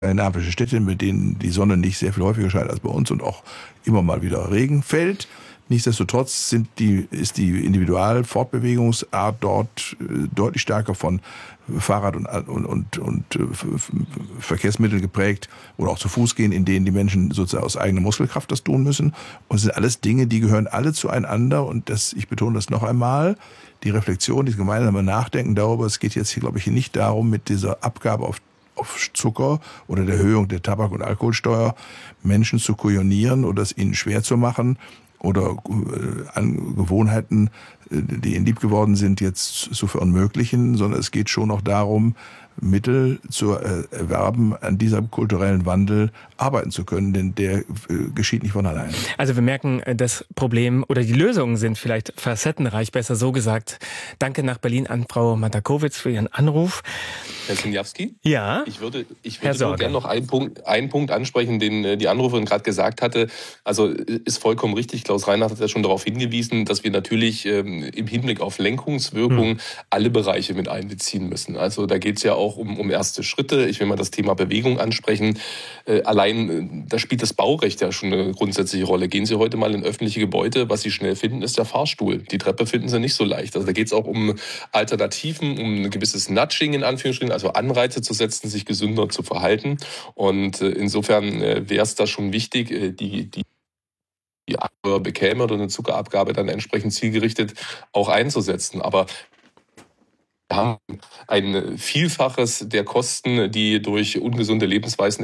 skandinavische Städte, mit denen die Sonne nicht sehr viel häufiger scheint als bei uns und auch immer mal wieder Regen fällt. Nichtsdestotrotz ist die Individualfortbewegungsart dort deutlich stärker von Fahrrad und Verkehrsmitteln geprägt oder auch zu Fuß gehen, in denen die Menschen sozusagen aus eigener Muskelkraft das tun müssen. Und es sind alles Dinge, die gehören alle zueinander. Und ich betone das noch einmal, die Reflexion, dieses gemeinsame Nachdenken darüber, es geht jetzt hier, glaube ich, nicht darum, mit dieser Abgabe auf Zucker oder der Erhöhung der Tabak- und Alkoholsteuer Menschen zu kujonieren oder es ihnen schwer zu machen oder Gewohnheiten, die ihnen lieb geworden sind, jetzt zu verunmöglichen, sondern es geht schon noch darum, Mittel zu erwerben, an diesem kulturellen Wandel arbeiten zu können, denn der geschieht nicht von allein. Also wir merken, das Problem oder die Lösungen sind vielleicht facettenreich, besser so gesagt. Danke nach Berlin an Frau Matakowitz für Ihren Anruf. Herr Siniawski? Ja? Ich würde nur gerne noch einen Punkt ansprechen, den die Anruferin gerade gesagt hatte. Also ist vollkommen richtig, Klaus Reinhardt hat ja schon darauf hingewiesen, dass wir natürlich im Hinblick auf Lenkungswirkung alle Bereiche mit einbeziehen müssen. Also da geht es ja auch um erste Schritte. Ich will mal das Thema Bewegung ansprechen. Allein, da spielt das Baurecht ja schon eine grundsätzliche Rolle. Gehen Sie heute mal in öffentliche Gebäude, was Sie schnell finden, ist der Fahrstuhl. Die Treppe finden Sie nicht so leicht. Also da geht es auch um Alternativen, um ein gewisses Nudging in Anführungsstrichen, also Anreize zu setzen, sich gesünder zu verhalten. Und insofern wäre es da schon wichtig, die Abgabe bekäme oder eine Zuckerabgabe dann entsprechend zielgerichtet auch einzusetzen. Aber wir haben ein Vielfaches der Kosten, die durch ungesunde Lebensweisen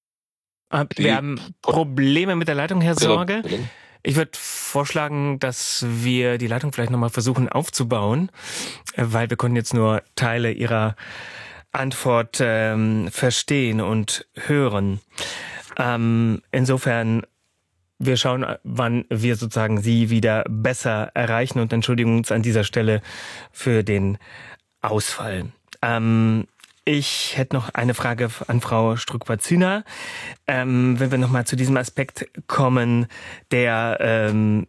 Wir haben Probleme mit der Leitung, Herr Sorge. Ich würde vorschlagen, dass wir die Leitung vielleicht nochmal versuchen aufzubauen, weil wir konnten jetzt nur Teile Ihrer Antwort verstehen und hören. Insofern, wir schauen, wann wir sozusagen Sie wieder besser erreichen und entschuldigen uns an dieser Stelle für den Ausfall. Ich hätte noch eine Frage an Frau Struck-Wazina. Wenn wir nochmal zu diesem Aspekt kommen, der,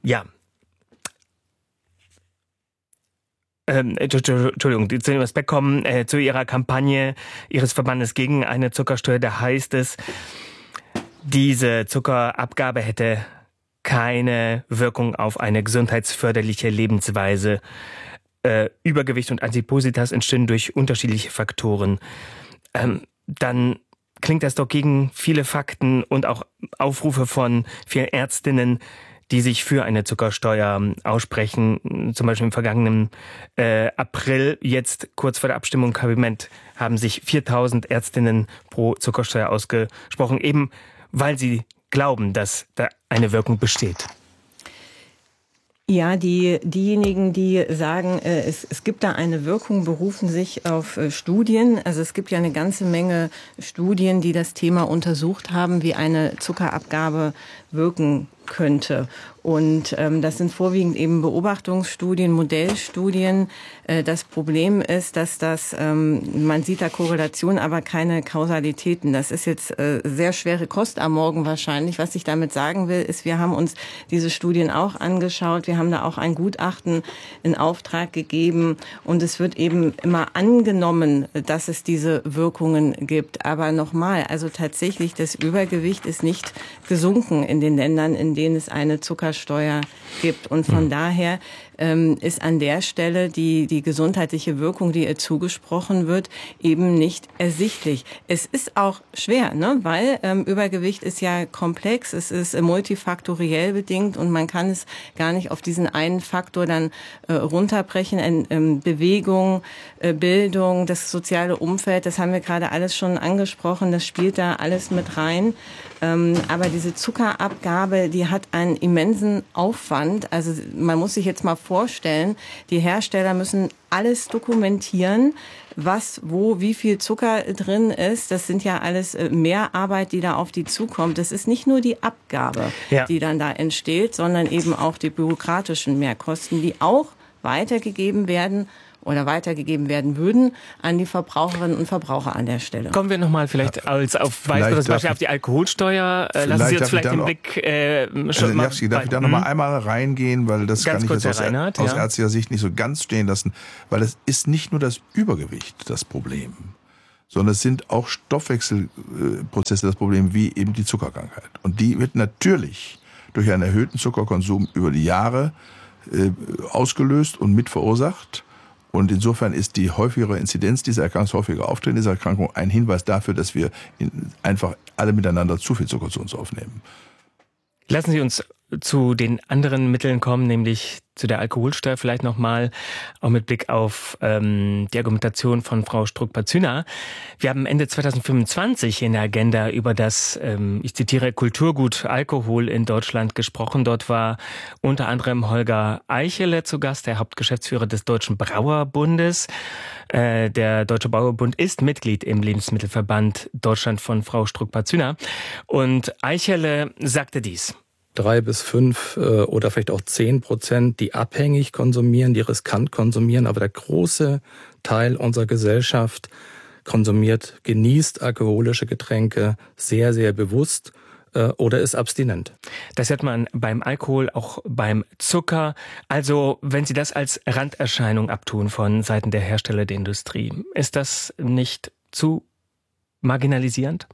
Entschuldigung, zu dem Aspekt kommen, zu Ihrer Kampagne Ihres Verbandes gegen eine Zuckersteuer, da heißt es, diese Zuckerabgabe hätte keine Wirkung auf eine gesundheitsförderliche Lebensweise. Übergewicht und Adipositas entstehen durch unterschiedliche Faktoren. Dann klingt das doch gegen viele Fakten und auch Aufrufe von vielen Ärztinnen, die sich für eine Zuckersteuer aussprechen. Zum Beispiel im vergangenen April, jetzt kurz vor der Abstimmung im Kabinett, haben sich 4.000 Ärztinnen pro Zuckersteuer ausgesprochen, eben weil sie glauben, dass da eine Wirkung besteht. Ja, diejenigen, die sagen, es gibt da eine Wirkung, berufen sich auf Studien. Also es gibt ja eine ganze Menge Studien, die das Thema untersucht haben, wie eine Zuckerabgabe wirken könnte. Und das sind vorwiegend eben Beobachtungsstudien, Modellstudien. Das Problem ist, dass man sieht da Korrelation, aber keine Kausalitäten. Das ist jetzt sehr schwere Kost am Morgen wahrscheinlich. Was ich damit sagen will, ist, wir haben uns diese Studien auch angeschaut. Wir haben da auch ein Gutachten in Auftrag gegeben. Und es wird eben immer angenommen, dass es diese Wirkungen gibt. Aber nochmal, also tatsächlich, das Übergewicht ist nicht gesunken in den Ländern, in denen es eine Zuckersteuer gibt. Und von daher ist an der Stelle die gesundheitliche Wirkung, die ihr zugesprochen wird, eben nicht ersichtlich. Es ist auch schwer, ne? Weil Übergewicht ist ja komplex, es ist multifaktoriell bedingt und man kann es gar nicht auf diesen einen Faktor dann runterbrechen. Bewegung, Bildung, das soziale Umfeld, das haben wir gerade alles schon angesprochen, das spielt da alles mit rein. Aber diese Zuckerabgabe, die hat einen immensen Aufwand. Also man muss sich jetzt mal vorstellen, die Hersteller müssen alles dokumentieren, was, wo, wie viel Zucker drin ist. Das sind ja alles Mehrarbeit, die da auf die zukommt. Das ist nicht nur die Abgabe, die dann da entsteht, sondern eben auch die bürokratischen Mehrkosten, die auch weitergegeben werden würden an die Verbraucherinnen und Verbraucher an der Stelle. Kommen wir nochmal vielleicht als auf weiteres Beispiel auf die Alkoholsteuer. Lassen Sie uns vielleicht den Blick schon mal... Darf ich da noch mal einmal reingehen, weil das kann ich jetzt aus ärztlicher Sicht nicht so ganz stehen lassen, weil es ist nicht nur das Übergewicht das Problem, sondern es sind auch Stoffwechselprozesse das Problem, wie eben die Zuckerkrankheit. Und die wird natürlich durch einen erhöhten Zuckerkonsum über die Jahre ausgelöst und mit verursacht. Und insofern ist die häufigere Inzidenz dieser Erkrankung, das häufige Auftreten dieser Erkrankung ein Hinweis dafür, dass wir einfach alle miteinander zu viel Zucker zu uns aufnehmen. Lassen Sie uns zu den anderen Mitteln kommen, nämlich zu der Alkoholsteuer vielleicht nochmal, auch mit Blick auf die Argumentation von Frau Struck-Pazüna. Wir haben Ende 2025 in der Agenda über das, ich zitiere, Kulturgut Alkohol in Deutschland gesprochen. Dort war unter anderem Holger Eichele zu Gast, der Hauptgeschäftsführer des Deutschen Brauerbundes. Der Deutsche Brauerbund ist Mitglied im Lebensmittelverband Deutschland von Frau Struck-Pazüna. Und Eichele sagte dies: 3 bis 5 oder vielleicht auch 10%, die abhängig konsumieren, die riskant konsumieren. Aber der große Teil unserer Gesellschaft genießt alkoholische Getränke sehr, sehr bewusst oder ist abstinent. Das hört man beim Alkohol, auch beim Zucker. Also wenn Sie das als Randerscheinung abtun von Seiten der Hersteller der Industrie, ist das nicht zu marginalisierend?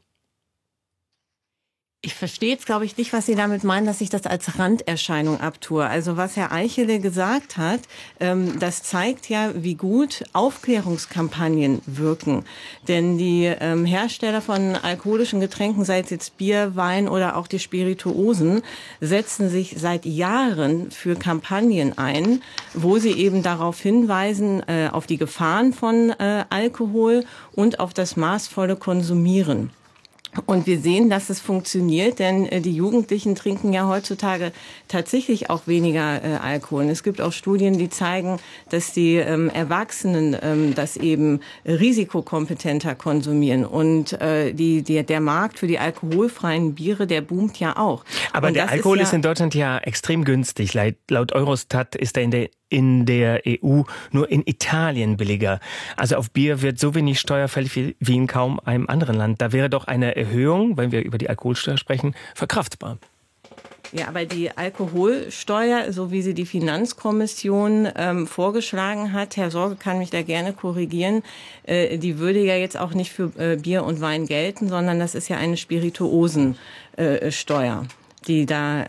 Ich verstehe jetzt, glaube ich, nicht, was Sie damit meinen, dass ich das als Randerscheinung abtue. Also was Herr Eichele gesagt hat, das zeigt ja, wie gut Aufklärungskampagnen wirken. Denn die Hersteller von alkoholischen Getränken, sei es jetzt Bier, Wein oder auch die Spirituosen, setzen sich seit Jahren für Kampagnen ein, wo sie eben darauf hinweisen, auf die Gefahren von Alkohol und auf das maßvolle Konsumieren. Und wir sehen, dass es funktioniert, denn die Jugendlichen trinken ja heutzutage tatsächlich auch weniger Alkohol. Und es gibt auch Studien, die zeigen, dass die Erwachsenen das eben risikokompetenter konsumieren. Und der Markt für die alkoholfreien Biere, der boomt ja auch. Aber und der Alkohol ist in Deutschland ja extrem günstig. Laut Eurostat ist er in der EU nur in Italien billiger. Also auf Bier wird so wenig Steuer fällig wie in kaum einem anderen Land. Da wäre doch eine Erhöhung, wenn wir über die Alkoholsteuer sprechen, verkraftbar. Ja, aber die Alkoholsteuer, so wie sie die Finanzkommission vorgeschlagen hat, Herr Sorge kann mich da gerne korrigieren, die würde ja jetzt auch nicht für Bier und Wein gelten, sondern das ist ja eine Spirituosensteuer, die da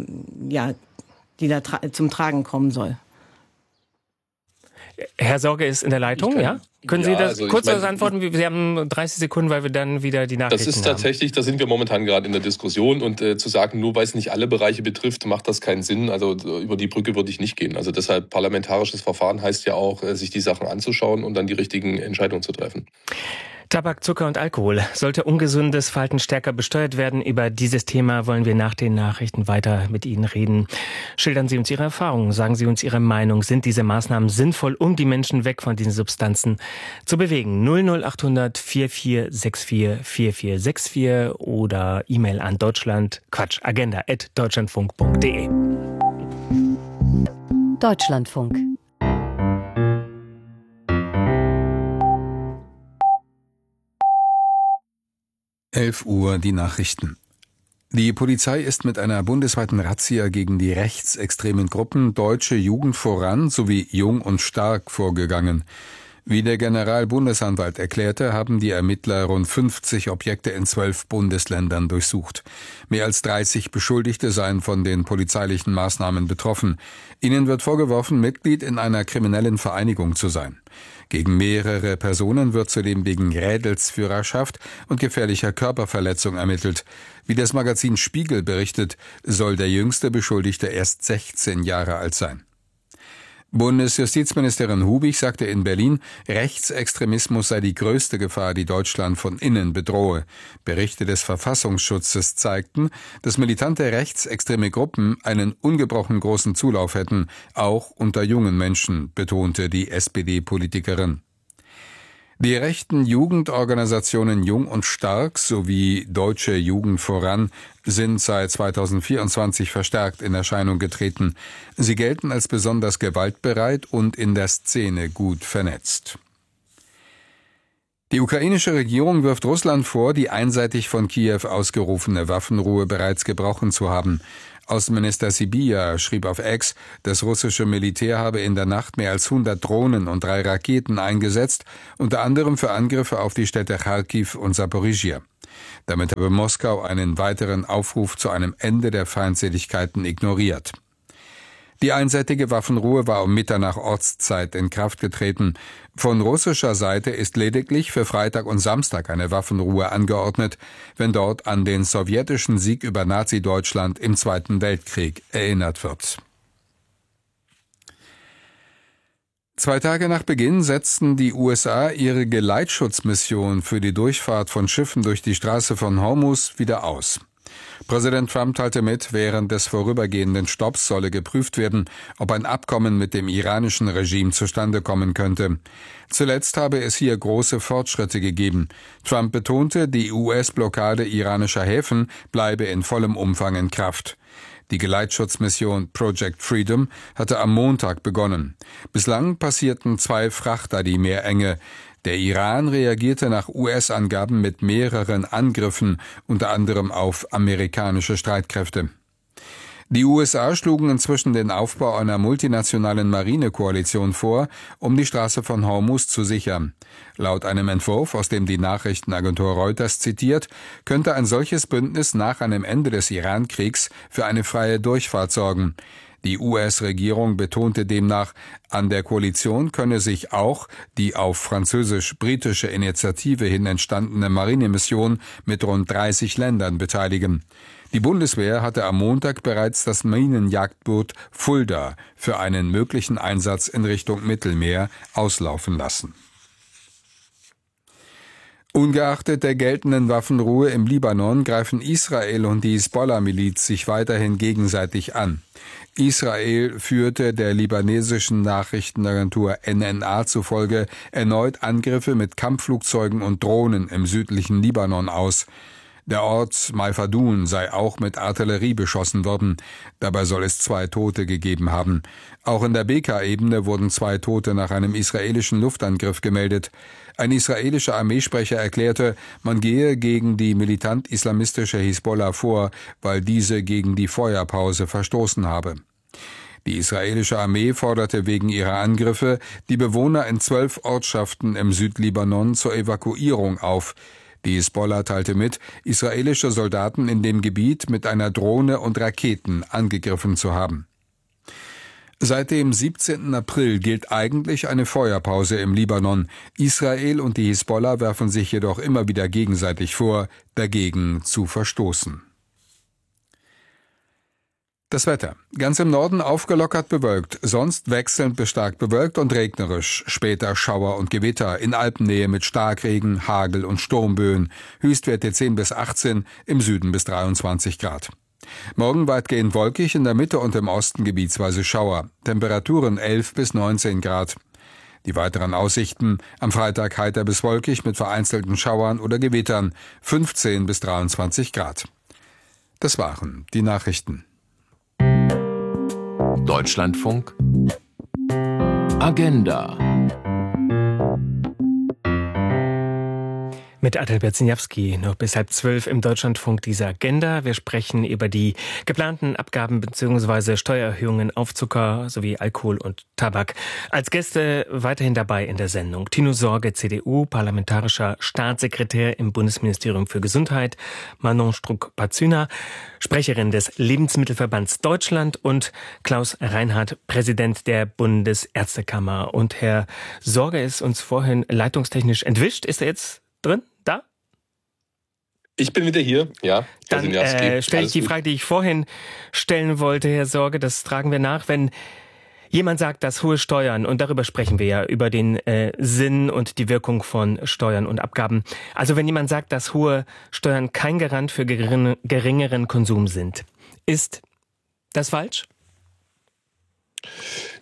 zum Tragen kommen soll. Herr Sorge ist in der Leitung, ja? Können Sie das kurz antworten? Sie haben 30 Sekunden, weil wir dann wieder die Nachrichten haben. Das ist tatsächlich, da sind wir momentan gerade in der Diskussion und zu sagen, nur weil es nicht alle Bereiche betrifft, macht das keinen Sinn. Also über die Brücke würde ich nicht gehen. Also deshalb parlamentarisches Verfahren heißt ja auch, sich die Sachen anzuschauen und dann die richtigen Entscheidungen zu treffen. Tabak, Zucker und Alkohol. Sollte ungesundes Verhalten stärker besteuert werden? Über dieses Thema wollen wir nach den Nachrichten weiter mit Ihnen reden. Schildern Sie uns Ihre Erfahrungen, sagen Sie uns Ihre Meinung. Sind diese Maßnahmen sinnvoll, um die Menschen weg von diesen Substanzen zu bewegen? 00800 4464 4464 oder E-Mail an agenda@deutschlandfunk.de. Deutschlandfunk. Uhr die Nachrichten. Die Polizei ist mit einer bundesweiten Razzia gegen die rechtsextremen Gruppen Deutsche Jugend voran sowie Jung und Stark vorgegangen. Wie der Generalbundesanwalt erklärte, haben die Ermittler rund 50 Objekte in 12 Bundesländern durchsucht. Mehr als 30 Beschuldigte seien von den polizeilichen Maßnahmen betroffen. Ihnen wird vorgeworfen, Mitglied in einer kriminellen Vereinigung zu sein. Gegen mehrere Personen wird zudem wegen Rädelsführerschaft und gefährlicher Körperverletzung ermittelt. Wie das Magazin Spiegel berichtet, soll der jüngste Beschuldigte erst 16 Jahre alt sein. Bundesjustizministerin Hubig sagte in Berlin, Rechtsextremismus sei die größte Gefahr, die Deutschland von innen bedrohe. Berichte des Verfassungsschutzes zeigten, dass militante rechtsextreme Gruppen einen ungebrochen großen Zulauf hätten, auch unter jungen Menschen, betonte die SPD-Politikerin. Die rechten Jugendorganisationen Jung und Stark sowie Deutsche Jugend voran sind seit 2024 verstärkt in Erscheinung getreten. Sie gelten als besonders gewaltbereit und in der Szene gut vernetzt. Die ukrainische Regierung wirft Russland vor, die einseitig von Kiew ausgerufene Waffenruhe bereits gebrochen zu haben. Außenminister Sybiha schrieb auf X, das russische Militär habe in der Nacht mehr als 100 Drohnen und 3 Raketen eingesetzt, unter anderem für Angriffe auf die Städte Charkiw und Saporizhia. Damit habe Moskau einen weiteren Aufruf zu einem Ende der Feindseligkeiten ignoriert. Die einseitige Waffenruhe war um Mitternacht Ortszeit in Kraft getreten. Von russischer Seite ist lediglich für Freitag und Samstag eine Waffenruhe angeordnet, wenn dort an den sowjetischen Sieg über Nazi-Deutschland im Zweiten Weltkrieg erinnert wird. 2 Tage nach Beginn setzten die USA ihre Geleitschutzmission für die Durchfahrt von Schiffen durch die Straße von Hormuz wieder aus. Präsident Trump teilte mit, während des vorübergehenden Stopps solle geprüft werden, ob ein Abkommen mit dem iranischen Regime zustande kommen könnte. Zuletzt habe es hier große Fortschritte gegeben. Trump betonte, die US-Blockade iranischer Häfen bleibe in vollem Umfang in Kraft. Die Geleitschutzmission Project Freedom hatte am Montag begonnen. Bislang passierten 2 Frachter die Meerenge. Der Iran reagierte nach US-Angaben mit mehreren Angriffen, unter anderem auf amerikanische Streitkräfte. Die USA schlugen inzwischen den Aufbau einer multinationalen Marinekoalition vor, um die Straße von Hormuz zu sichern. Laut einem Entwurf, aus dem die Nachrichtenagentur Reuters zitiert, könnte ein solches Bündnis nach einem Ende des Iran-Kriegs für eine freie Durchfahrt sorgen. Die US-Regierung betonte demnach, an der Koalition könne sich auch die auf französisch-britische Initiative hin entstandene Marinemission mit rund 30 Ländern beteiligen. Die Bundeswehr hatte am Montag bereits das Minenjagdboot Fulda für einen möglichen Einsatz in Richtung Mittelmeer auslaufen lassen. Ungeachtet der geltenden Waffenruhe im Libanon greifen Israel und die Hisbollah-Miliz sich weiterhin gegenseitig an. Israel führte der libanesischen Nachrichtenagentur NNA zufolge erneut Angriffe mit Kampfflugzeugen und Drohnen im südlichen Libanon aus. Der Ort Maifadun sei auch mit Artillerie beschossen worden. Dabei soll es 2 Tote gegeben haben. Auch in der Beka-Ebene wurden 2 Tote nach einem israelischen Luftangriff gemeldet. Ein israelischer Armeesprecher erklärte, man gehe gegen die militant-islamistische Hisbollah vor, weil diese gegen die Feuerpause verstoßen habe. Die israelische Armee forderte wegen ihrer Angriffe die Bewohner in 12 Ortschaften im Südlibanon zur Evakuierung auf. Die Hisbollah teilte mit, israelische Soldaten in dem Gebiet mit einer Drohne und Raketen angegriffen zu haben. Seit dem 17. April gilt eigentlich eine Feuerpause im Libanon. Israel und die Hisbollah werfen sich jedoch immer wieder gegenseitig vor, dagegen zu verstoßen. Das Wetter. Ganz im Norden aufgelockert bewölkt, sonst wechselnd bis stark bewölkt und regnerisch. Später Schauer und Gewitter, in Alpennähe mit Starkregen, Hagel und Sturmböen. Höchstwerte 10 bis 18, im Süden bis 23 Grad. Morgen weitgehend wolkig, in der Mitte und im Osten gebietsweise Schauer. Temperaturen 11 bis 19 Grad. Die weiteren Aussichten: am Freitag heiter bis wolkig mit vereinzelten Schauern oder Gewittern, 15 bis 23 Grad. Das waren die Nachrichten. Deutschlandfunk Agenda. Mit Adalbert Siniawski noch bis 11:30 im Deutschlandfunk dieser Agenda. Wir sprechen über die geplanten Abgaben bzw. Steuererhöhungen auf Zucker sowie Alkohol und Tabak. Als Gäste weiterhin dabei in der Sendung Tino Sorge, CDU, parlamentarischer Staatssekretär im Bundesministerium für Gesundheit, Manon Struck-Pazüner, Sprecherin des Lebensmittelverbands Deutschland und Klaus Reinhardt, Präsident der Bundesärztekammer. Und Herr Sorge ist uns vorhin leitungstechnisch entwischt. Ist er jetzt drin? Da? Ich bin wieder hier, ja. Dann stelle ich die Frage, die ich vorhin stellen wollte, Herr Sorge, das tragen wir nach. Wenn jemand sagt, dass hohe Steuern, und darüber sprechen wir ja, über den Sinn und die Wirkung von Steuern und Abgaben. Also wenn jemand sagt, dass hohe Steuern kein Garant für geringeren Konsum sind, ist das falsch?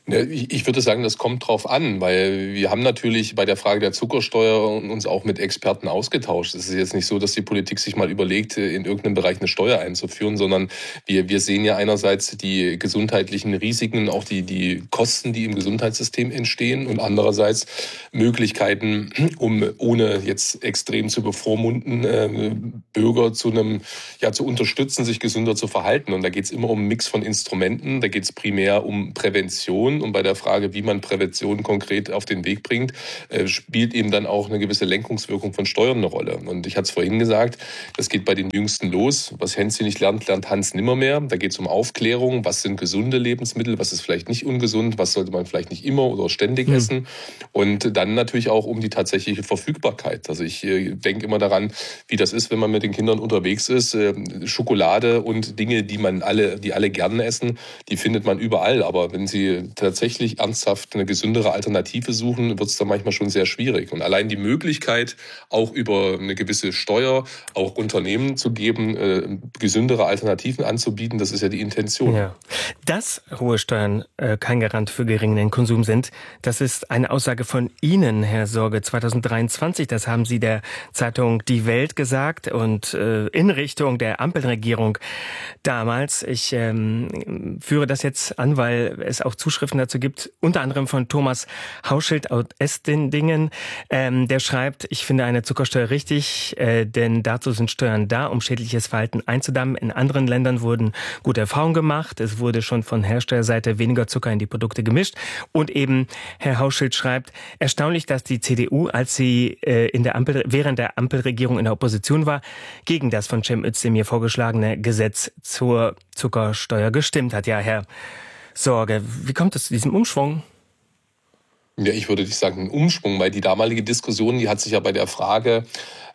Ja, ich würde sagen, das kommt drauf an, weil wir haben natürlich bei der Frage der Zuckersteuer uns auch mit Experten ausgetauscht. Es ist jetzt nicht so, dass die Politik sich mal überlegt, in irgendeinem Bereich eine Steuer einzuführen, sondern wir sehen ja einerseits die gesundheitlichen Risiken, auch die Kosten, die im Gesundheitssystem entstehen, und andererseits Möglichkeiten, um ohne jetzt extrem zu bevormunden, Bürger zu unterstützen, sich gesünder zu verhalten. Und da geht es immer um einen Mix von Instrumenten. Da geht es primär um Prävention. Und bei der Frage, wie man Prävention konkret auf den Weg bringt, spielt eben dann auch eine gewisse Lenkungswirkung von Steuern eine Rolle. Und ich hatte es vorhin gesagt, das geht bei den Jüngsten los. Was Hänschen nicht lernt, lernt Hans nimmermehr. Da geht es um Aufklärung. Was sind gesunde Lebensmittel? Was ist vielleicht nicht ungesund? Was sollte man vielleicht nicht immer oder ständig essen? Und dann natürlich auch um die tatsächliche Verfügbarkeit. Also ich denke immer daran, wie das ist, wenn man mit den Kindern unterwegs ist. Schokolade und Dinge, die alle gerne essen, die findet man überall. Aber wenn sie tatsächlich ernsthaft eine gesündere Alternative suchen, wird es dann manchmal schon sehr schwierig. Und allein die Möglichkeit, auch über eine gewisse Steuer auch Unternehmen zu geben, gesündere Alternativen anzubieten, das ist ja die Intention. Ja. Dass hohe Steuern kein Garant für geringen Konsum sind, das ist eine Aussage von Ihnen, Herr Sorge, 2023. Das haben Sie der Zeitung Die Welt gesagt und in Richtung der Ampelregierung damals. Ich führe das jetzt an, weil es auch Zuschriften dazu gibt, unter anderem von Thomas Hauschild aus Estendingen. Der schreibt, ich finde eine Zuckersteuer richtig, denn dazu sind Steuern da, um schädliches Verhalten einzudämmen. In anderen Ländern wurden gute Erfahrungen gemacht. Es wurde schon von Herstellerseite weniger Zucker in die Produkte gemischt. Und eben, Herr Hauschild schreibt, erstaunlich, dass die CDU, als sie während der Ampelregierung in der Opposition war, gegen das von Cem Özdemir vorgeschlagene Gesetz zur Zuckersteuer gestimmt hat. Ja, Herr Sorge, wie kommt es zu diesem Umschwung? Ja, ich würde nicht sagen ein Umschwung, weil die damalige Diskussion, die hat sich ja bei der Frage,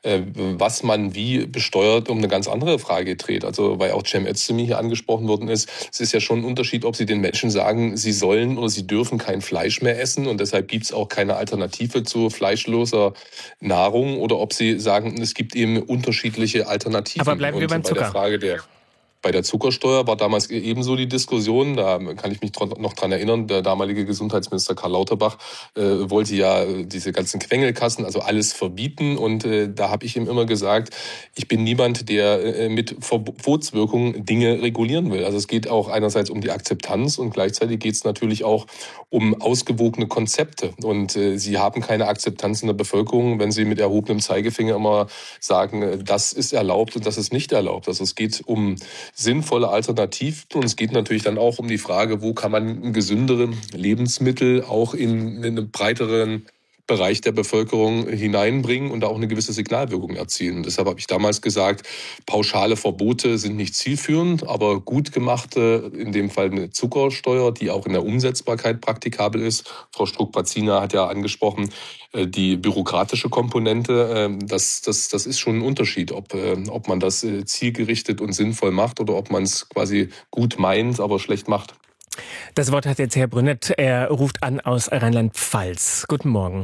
was man wie besteuert, um eine ganz andere Frage gedreht. Also weil auch Cem Özdemir hier angesprochen worden ist, es ist ja schon ein Unterschied, ob Sie den Menschen sagen, sie sollen oder sie dürfen kein Fleisch mehr essen und deshalb gibt es auch keine Alternative zu fleischloser Nahrung, oder ob Sie sagen, es gibt eben unterschiedliche Alternativen. Aber bleiben wir beim Zucker. Bei der Zuckersteuer war damals ebenso die Diskussion, da kann ich mich noch dran erinnern, der damalige Gesundheitsminister Karl Lauterbach wollte ja diese ganzen Quengelkassen, also alles verbieten, und da habe ich ihm immer gesagt, ich bin niemand, der mit Verbotswirkung Dinge regulieren will. Also es geht auch einerseits um die Akzeptanz und gleichzeitig geht es natürlich auch um ausgewogene Konzepte, und Sie haben keine Akzeptanz in der Bevölkerung, wenn Sie mit erhobenem Zeigefinger immer sagen, das ist erlaubt und das ist nicht erlaubt. Also es geht um sinnvolle Alternativen. Und es geht natürlich dann auch um die Frage, wo kann man gesündere Lebensmittel auch in einen breiteren Bereich der Bevölkerung hineinbringen und da auch eine gewisse Signalwirkung erzielen. Und deshalb habe ich damals gesagt, pauschale Verbote sind nicht zielführend, aber gut gemachte, in dem Fall eine Zuckersteuer, die auch in der Umsetzbarkeit praktikabel ist. Frau Struck-Pazina hat ja angesprochen, die bürokratische Komponente, das ist schon ein Unterschied, ob man das zielgerichtet und sinnvoll macht oder ob man es quasi gut meint, aber schlecht macht. Das Wort hat jetzt Herr Brünett. Er ruft an aus Rheinland-Pfalz. Guten Morgen.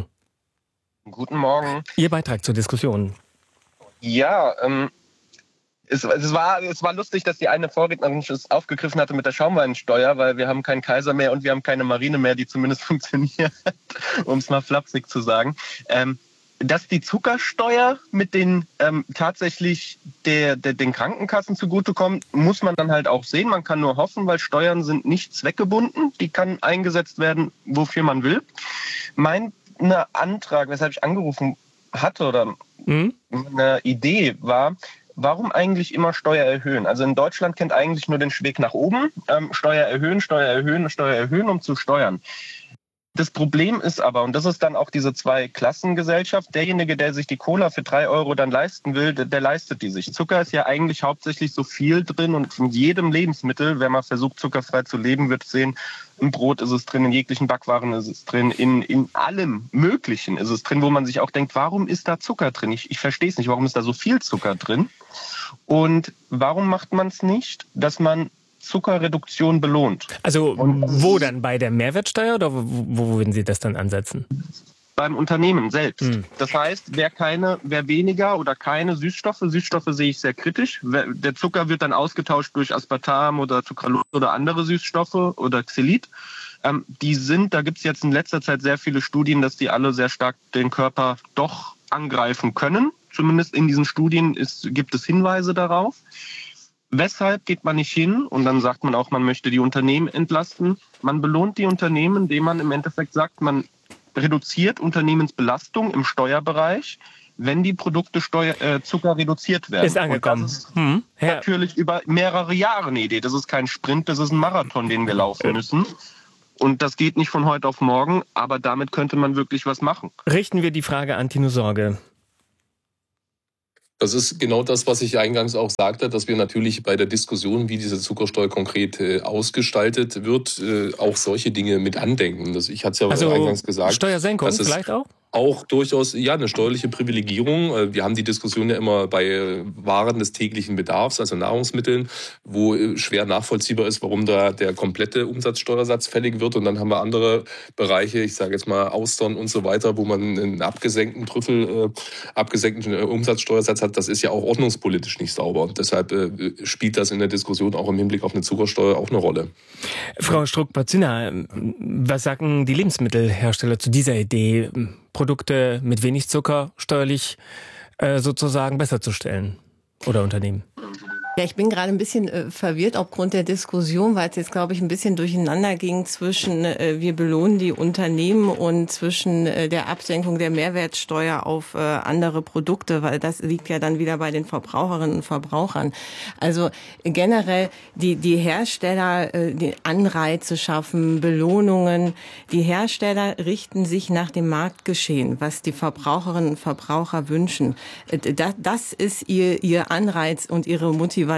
Guten Morgen. Ihr Beitrag zur Diskussion. Ja, es war lustig, dass die eine Vorrednerin es aufgegriffen hatte mit der Schaumweinsteuer, weil wir haben keinen Kaiser mehr und wir haben keine Marine mehr, die zumindest funktioniert, um es mal flapsig zu sagen. Dass die Zuckersteuer mit den tatsächlich den Krankenkassen zugutekommt, muss man dann halt auch sehen. Man kann nur hoffen, weil Steuern sind nicht zweckgebunden. Die kann eingesetzt werden, wofür man will. Mein Antrag, weshalb ich angerufen hatte oder eine Idee war, warum eigentlich immer Steuer erhöhen? Also in Deutschland kennt eigentlich nur den Weg nach oben. Steuer erhöhen, Steuer erhöhen, Steuer erhöhen, um zu steuern. Das Problem ist aber, und das ist dann auch diese Zweiklassengesellschaft, derjenige, der sich die Cola für 3 € dann leisten will, der leistet die sich. Zucker ist ja eigentlich hauptsächlich so viel drin und in jedem Lebensmittel, wenn man versucht, zuckerfrei zu leben, wird sehen, im Brot ist es drin, in jeglichen Backwaren ist es drin, in allem Möglichen ist es drin, wo man sich auch denkt, warum ist da Zucker drin? Ich verstehe es nicht, warum ist da so viel Zucker drin? Und warum macht man es nicht, dass man Zuckerreduktion belohnt? Also wo dann? Bei der Mehrwertsteuer oder wo würden Sie das dann ansetzen? Beim Unternehmen selbst. Das heißt, wer weniger oder keine Süßstoffe sehe ich sehr kritisch. Der Zucker wird dann ausgetauscht durch Aspartam oder Sucralose oder andere Süßstoffe oder Xylit. Da gibt es jetzt in letzter Zeit sehr viele Studien, dass die alle sehr stark den Körper doch angreifen können. Zumindest in diesen Studien gibt es Hinweise darauf. Weshalb geht man nicht hin und dann sagt man auch, man möchte die Unternehmen entlasten? Man belohnt die Unternehmen, indem man im Endeffekt sagt, man reduziert Unternehmensbelastung im Steuerbereich, wenn die Produkte Zucker reduziert werden. Ist angekommen. Und das ist natürlich über mehrere Jahre eine Idee. Das ist kein Sprint, das ist ein Marathon, den wir laufen müssen. Und das geht nicht von heute auf morgen, aber damit könnte man wirklich was machen. Richten wir die Frage an Tino Sorge. Das ist genau das, was ich eingangs auch sagte, dass wir natürlich bei der Diskussion, wie diese Zuckersteuer konkret ausgestaltet wird, auch solche Dinge mit andenken. Ich hatte es ja eingangs gesagt. Steuersenkung vielleicht auch? Auch durchaus eine steuerliche Privilegierung. Wir haben die Diskussion ja immer bei Waren des täglichen Bedarfs, also Nahrungsmitteln, wo schwer nachvollziehbar ist, warum da der komplette Umsatzsteuersatz fällig wird. Und dann haben wir andere Bereiche, ich sage jetzt mal Austern und so weiter, wo man einen abgesenkten Umsatzsteuersatz hat. Das ist ja auch ordnungspolitisch nicht sauber. Und deshalb spielt das in der Diskussion auch im Hinblick auf eine Zuckersteuer auch eine Rolle. Frau Struck-Pazina, was sagen die Lebensmittelhersteller zu dieser Idee, Produkte mit wenig Zucker steuerlich sozusagen besser zu stellen oder Unternehmen? Ja, ich bin gerade ein bisschen verwirrt aufgrund der Diskussion, weil es jetzt, glaube ich, ein bisschen durcheinander ging zwischen wir belohnen die Unternehmen und zwischen der Absenkung der Mehrwertsteuer auf andere Produkte, weil das liegt ja dann wieder bei den Verbraucherinnen und Verbrauchern. Also generell die Hersteller, die Anreize schaffen, Belohnungen. Die Hersteller richten sich nach dem Marktgeschehen, was die Verbraucherinnen und Verbraucher wünschen. Das ist ihr Anreiz und ihre Motivation.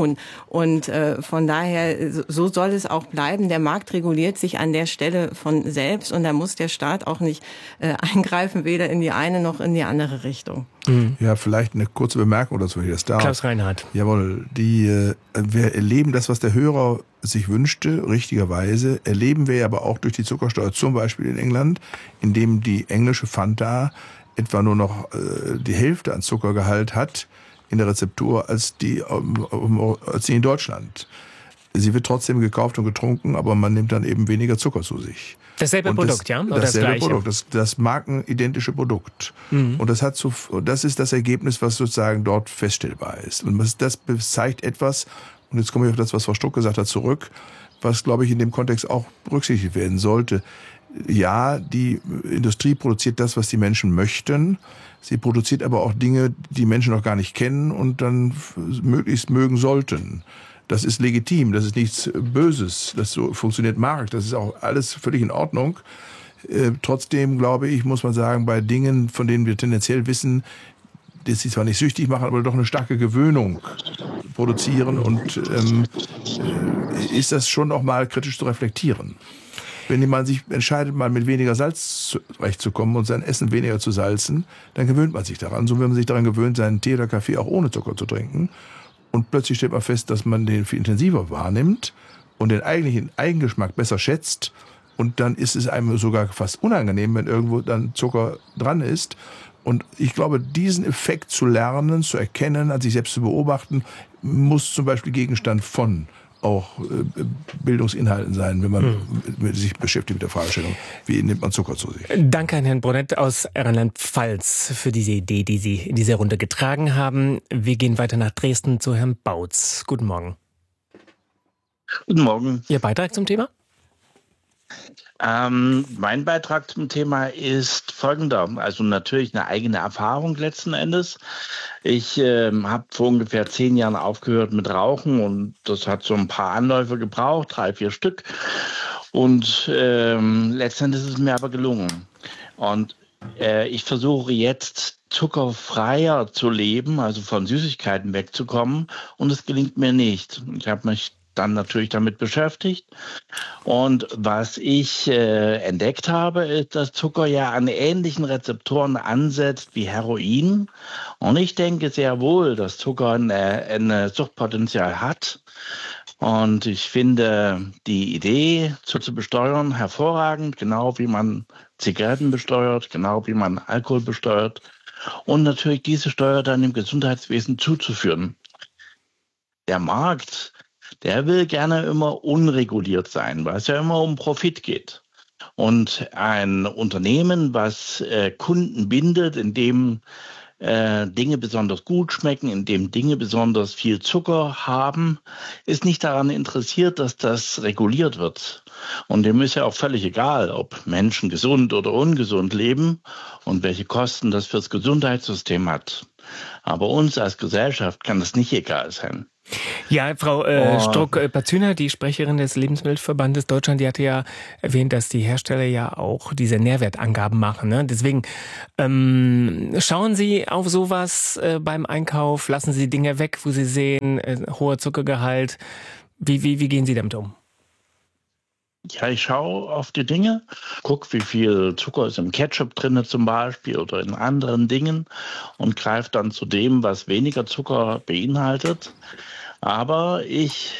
Und von daher, so soll es auch bleiben. Der Markt reguliert sich an der Stelle von selbst und da muss der Staat auch nicht eingreifen, weder in die eine noch in die andere Richtung. Ja, vielleicht eine kurze Bemerkung dazu, wenn ich das darf. Klaus Reinhardt. Jawohl, wir erleben das, was der Hörer sich wünschte, richtigerweise, erleben wir aber auch durch die Zuckersteuer, zum Beispiel in England, in dem die englische Fanta etwa nur noch die Hälfte an Zuckergehalt hat in der Rezeptur als die in Deutschland. Sie wird trotzdem gekauft und getrunken, aber man nimmt dann eben weniger Zucker zu sich. Dasselbe Produkt, ja? Oder dasselbe das gleiche? Produkt, das markenidentische Produkt. Und das ist das Ergebnis, was sozusagen dort feststellbar ist. Und das zeigt etwas, und jetzt komme ich auf das, was Frau Struck gesagt hat, zurück, was, glaube ich, in dem Kontext auch berücksichtigt werden sollte. Ja, die Industrie produziert das, was die Menschen möchten. Sie produziert aber auch Dinge, die Menschen noch gar nicht kennen und dann möglichst mögen sollten. Das ist legitim, das ist nichts Böses. Das so funktioniert Markt, das ist auch alles völlig in Ordnung. Trotzdem, glaube ich, muss man sagen, bei Dingen, von denen wir tendenziell wissen, dass sie zwar nicht süchtig machen, aber doch eine starke Gewöhnung produzieren und ist das schon noch mal kritisch zu reflektieren. Wenn man sich entscheidet, mal mit weniger Salz zurechtzukommen und sein Essen weniger zu salzen, dann gewöhnt man sich daran. So, wenn man sich daran gewöhnt, seinen Tee oder Kaffee auch ohne Zucker zu trinken. Und plötzlich stellt man fest, dass man den viel intensiver wahrnimmt und den eigentlichen Eigengeschmack besser schätzt. Und dann ist es einem sogar fast unangenehm, wenn irgendwo dann Zucker dran ist. Und ich glaube, diesen Effekt zu lernen, zu erkennen, an sich selbst zu beobachten, muss zum Beispiel Gegenstand von auch Bildungsinhalten sein, wenn man sich beschäftigt mit der Fragestellung, wie nimmt man Zucker zu sich. Danke an Herrn Brunett aus Rheinland-Pfalz für diese Idee, die Sie in dieser Runde getragen haben. Wir gehen weiter nach Dresden zu Herrn Bautz. Guten Morgen. Guten Morgen. Ihr Beitrag zum Thema? Mein Beitrag zum Thema ist folgender. Also natürlich eine eigene Erfahrung letzten Endes. Ich habe vor ungefähr 10 Jahren aufgehört mit Rauchen und das hat so ein paar Anläufe gebraucht, 3, 4 Stück. Und letztendlich ist es mir aber gelungen. Und ich versuche jetzt zuckerfreier zu leben, also von Süßigkeiten wegzukommen. Und es gelingt mir nicht. Ich habe mich dann natürlich damit beschäftigt. Und was ich entdeckt habe, ist, dass Zucker ja an ähnlichen Rezeptoren ansetzt wie Heroin. Und ich denke sehr wohl, dass Zucker ein Suchtpotenzial hat. Und ich finde die Idee, Zucker zu besteuern, hervorragend, genau wie man Zigaretten besteuert, genau wie man Alkohol besteuert. Und natürlich diese Steuer dann im Gesundheitswesen zuzuführen. Der Markt der will gerne immer unreguliert sein, weil es ja immer um Profit geht. Und ein Unternehmen, was Kunden bindet, indem Dinge besonders gut schmecken, indem Dinge besonders viel Zucker haben, ist nicht daran interessiert, dass das reguliert wird. Und dem ist ja auch völlig egal, ob Menschen gesund oder ungesund leben und welche Kosten das fürs Gesundheitssystem hat. Aber uns als Gesellschaft kann das nicht egal sein. Ja, Frau Struck-Pazüner, die Sprecherin des Lebensmittelverbandes Deutschland, die hatte ja erwähnt, dass die Hersteller ja auch diese Nährwertangaben machen. Ne? Deswegen schauen Sie auf sowas beim Einkauf, lassen Sie Dinge weg, wo Sie sehen, hoher Zuckergehalt. Wie gehen Sie damit um? Ja, ich schaue auf die Dinge, gucke, wie viel Zucker ist im Ketchup drin zum Beispiel oder in anderen Dingen und greife dann zu dem, was weniger Zucker beinhaltet. Aber ich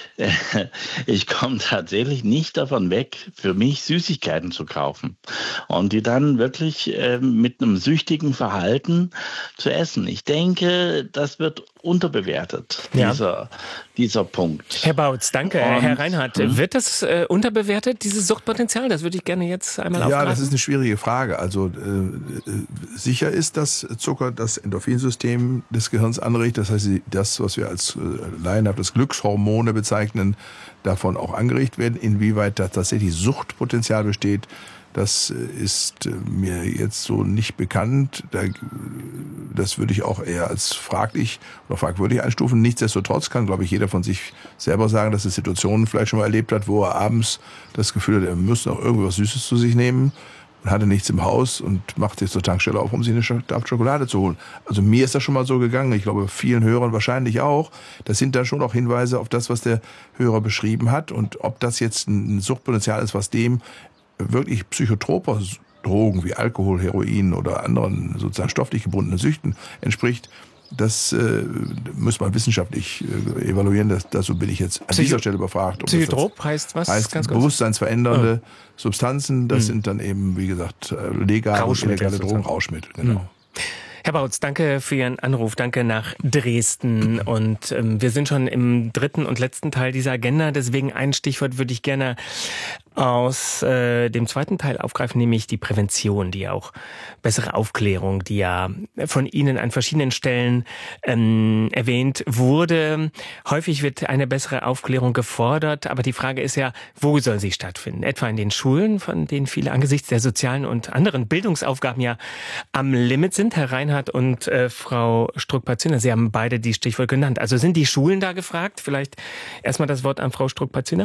komme tatsächlich nicht davon weg, für mich Süßigkeiten zu kaufen und die dann wirklich mit einem süchtigen Verhalten zu essen. Ich denke, das wird unterbewertet, dieser Punkt. Herr Bautz, danke. Herr Reinhardt, wird das unterbewertet, dieses Suchtpotenzial? Das würde ich gerne jetzt einmal aufgreifen. Ja, das ist eine schwierige Frage. Also sicher ist, dass Zucker das Endorphinsystem des Gehirns anregt. Das heißt, das, was wir als laienhaft das Glückshormone bezeichnen, davon auch angeregt werden. Inwieweit da tatsächlich Suchtpotenzial besteht, das ist mir jetzt so nicht bekannt. Das würde ich auch eher als fraglich oder fragwürdig einstufen. Nichtsdestotrotz kann, glaube ich, jeder von sich selber sagen, dass er Situationen vielleicht schon mal erlebt hat, wo er abends das Gefühl hat, er müsste noch irgendwas Süßes zu sich nehmen und hatte nichts im Haus und macht jetzt zur Tankstelle auf, um sich eine Tafel Schokolade zu holen. Also mir ist das schon mal so gegangen. Ich glaube, vielen Hörern wahrscheinlich auch. Das sind dann schon auch Hinweise auf das, was der Hörer beschrieben hat. Und ob das jetzt ein Suchtpotenzial ist, was dem wirklich psychotroper Drogen wie Alkohol, Heroin oder anderen sozusagen stofflich gebundenen Süchten entspricht, das muss man wissenschaftlich evaluieren. Dazu bin ich jetzt an dieser Stelle befragt. Psychotrop heißt was? Heißt ganz bewusstseinsverändernde Substanzen. Das sind dann eben, wie gesagt, legale und illegale Drogen, Rauschmittel. Genau. Herr Bautz, danke für Ihren Anruf, danke nach Dresden. Und wir sind schon im dritten und letzten Teil dieser Agenda. Deswegen ein Stichwort würde ich gerne aus dem zweiten Teil aufgreifen, nämlich die Prävention, die auch bessere Aufklärung, die ja von Ihnen an verschiedenen Stellen erwähnt wurde. Häufig wird eine bessere Aufklärung gefordert, aber die Frage ist ja, wo soll sie stattfinden? Etwa in den Schulen, von denen viele angesichts der sozialen und anderen Bildungsaufgaben ja am Limit sind. Herr Reinhardt und Frau Struck-Pazüner, Sie haben beide die Stichwort genannt. Also sind die Schulen da gefragt? Vielleicht erstmal das Wort an Frau Struck-Pazüner.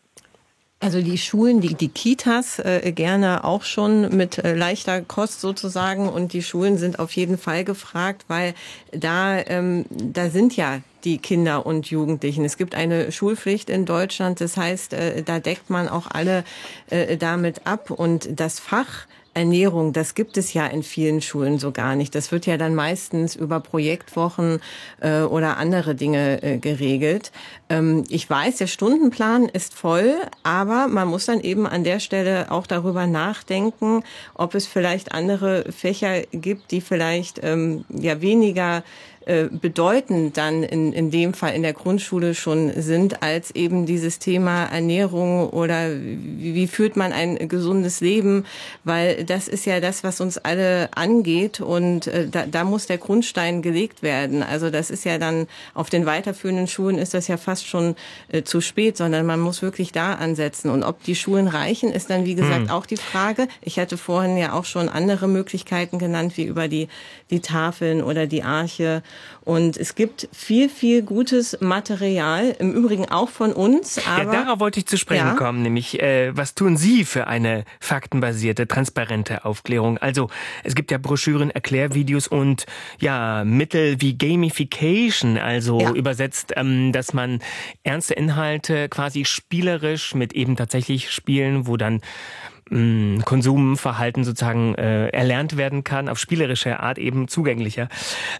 Also die Schulen, die Kitas gerne auch schon mit leichter Kost sozusagen, und die Schulen sind auf jeden Fall gefragt, weil da sind ja die Kinder und Jugendlichen. Es gibt eine Schulpflicht in Deutschland, das heißt, da deckt man auch alle damit ab, und das Fach Ernährung, das gibt es ja in vielen Schulen so gar nicht. Das wird ja dann meistens über Projektwochen oder andere Dinge geregelt. Ich weiß, der Stundenplan ist voll, aber man muss dann eben an der Stelle auch darüber nachdenken, ob es vielleicht andere Fächer gibt, die vielleicht weniger bedeutend dann in dem Fall in der Grundschule schon sind, als eben dieses Thema Ernährung oder wie führt man ein gesundes Leben, weil das ist ja das, was uns alle angeht, und da muss der Grundstein gelegt werden. Also das ist ja dann, auf den weiterführenden Schulen ist das ja fast schon zu spät, sondern man muss wirklich da ansetzen. Und ob die Schulen reichen, ist dann wie gesagt auch die Frage. Ich hatte vorhin ja auch schon andere Möglichkeiten genannt, wie über die Tafeln oder die Arche. Und es gibt viel, viel gutes Material, im Übrigen auch von uns. Aber ja, darauf wollte ich zu sprechen kommen, nämlich was tun Sie für eine faktenbasierte, transparente Aufklärung? Also es gibt ja Broschüren, Erklärvideos und ja Mittel wie Gamification, also übersetzt, dass man ernste Inhalte quasi spielerisch mit eben tatsächlich Spielen, wo dann Konsumverhalten sozusagen erlernt werden kann, auf spielerische Art eben zugänglicher.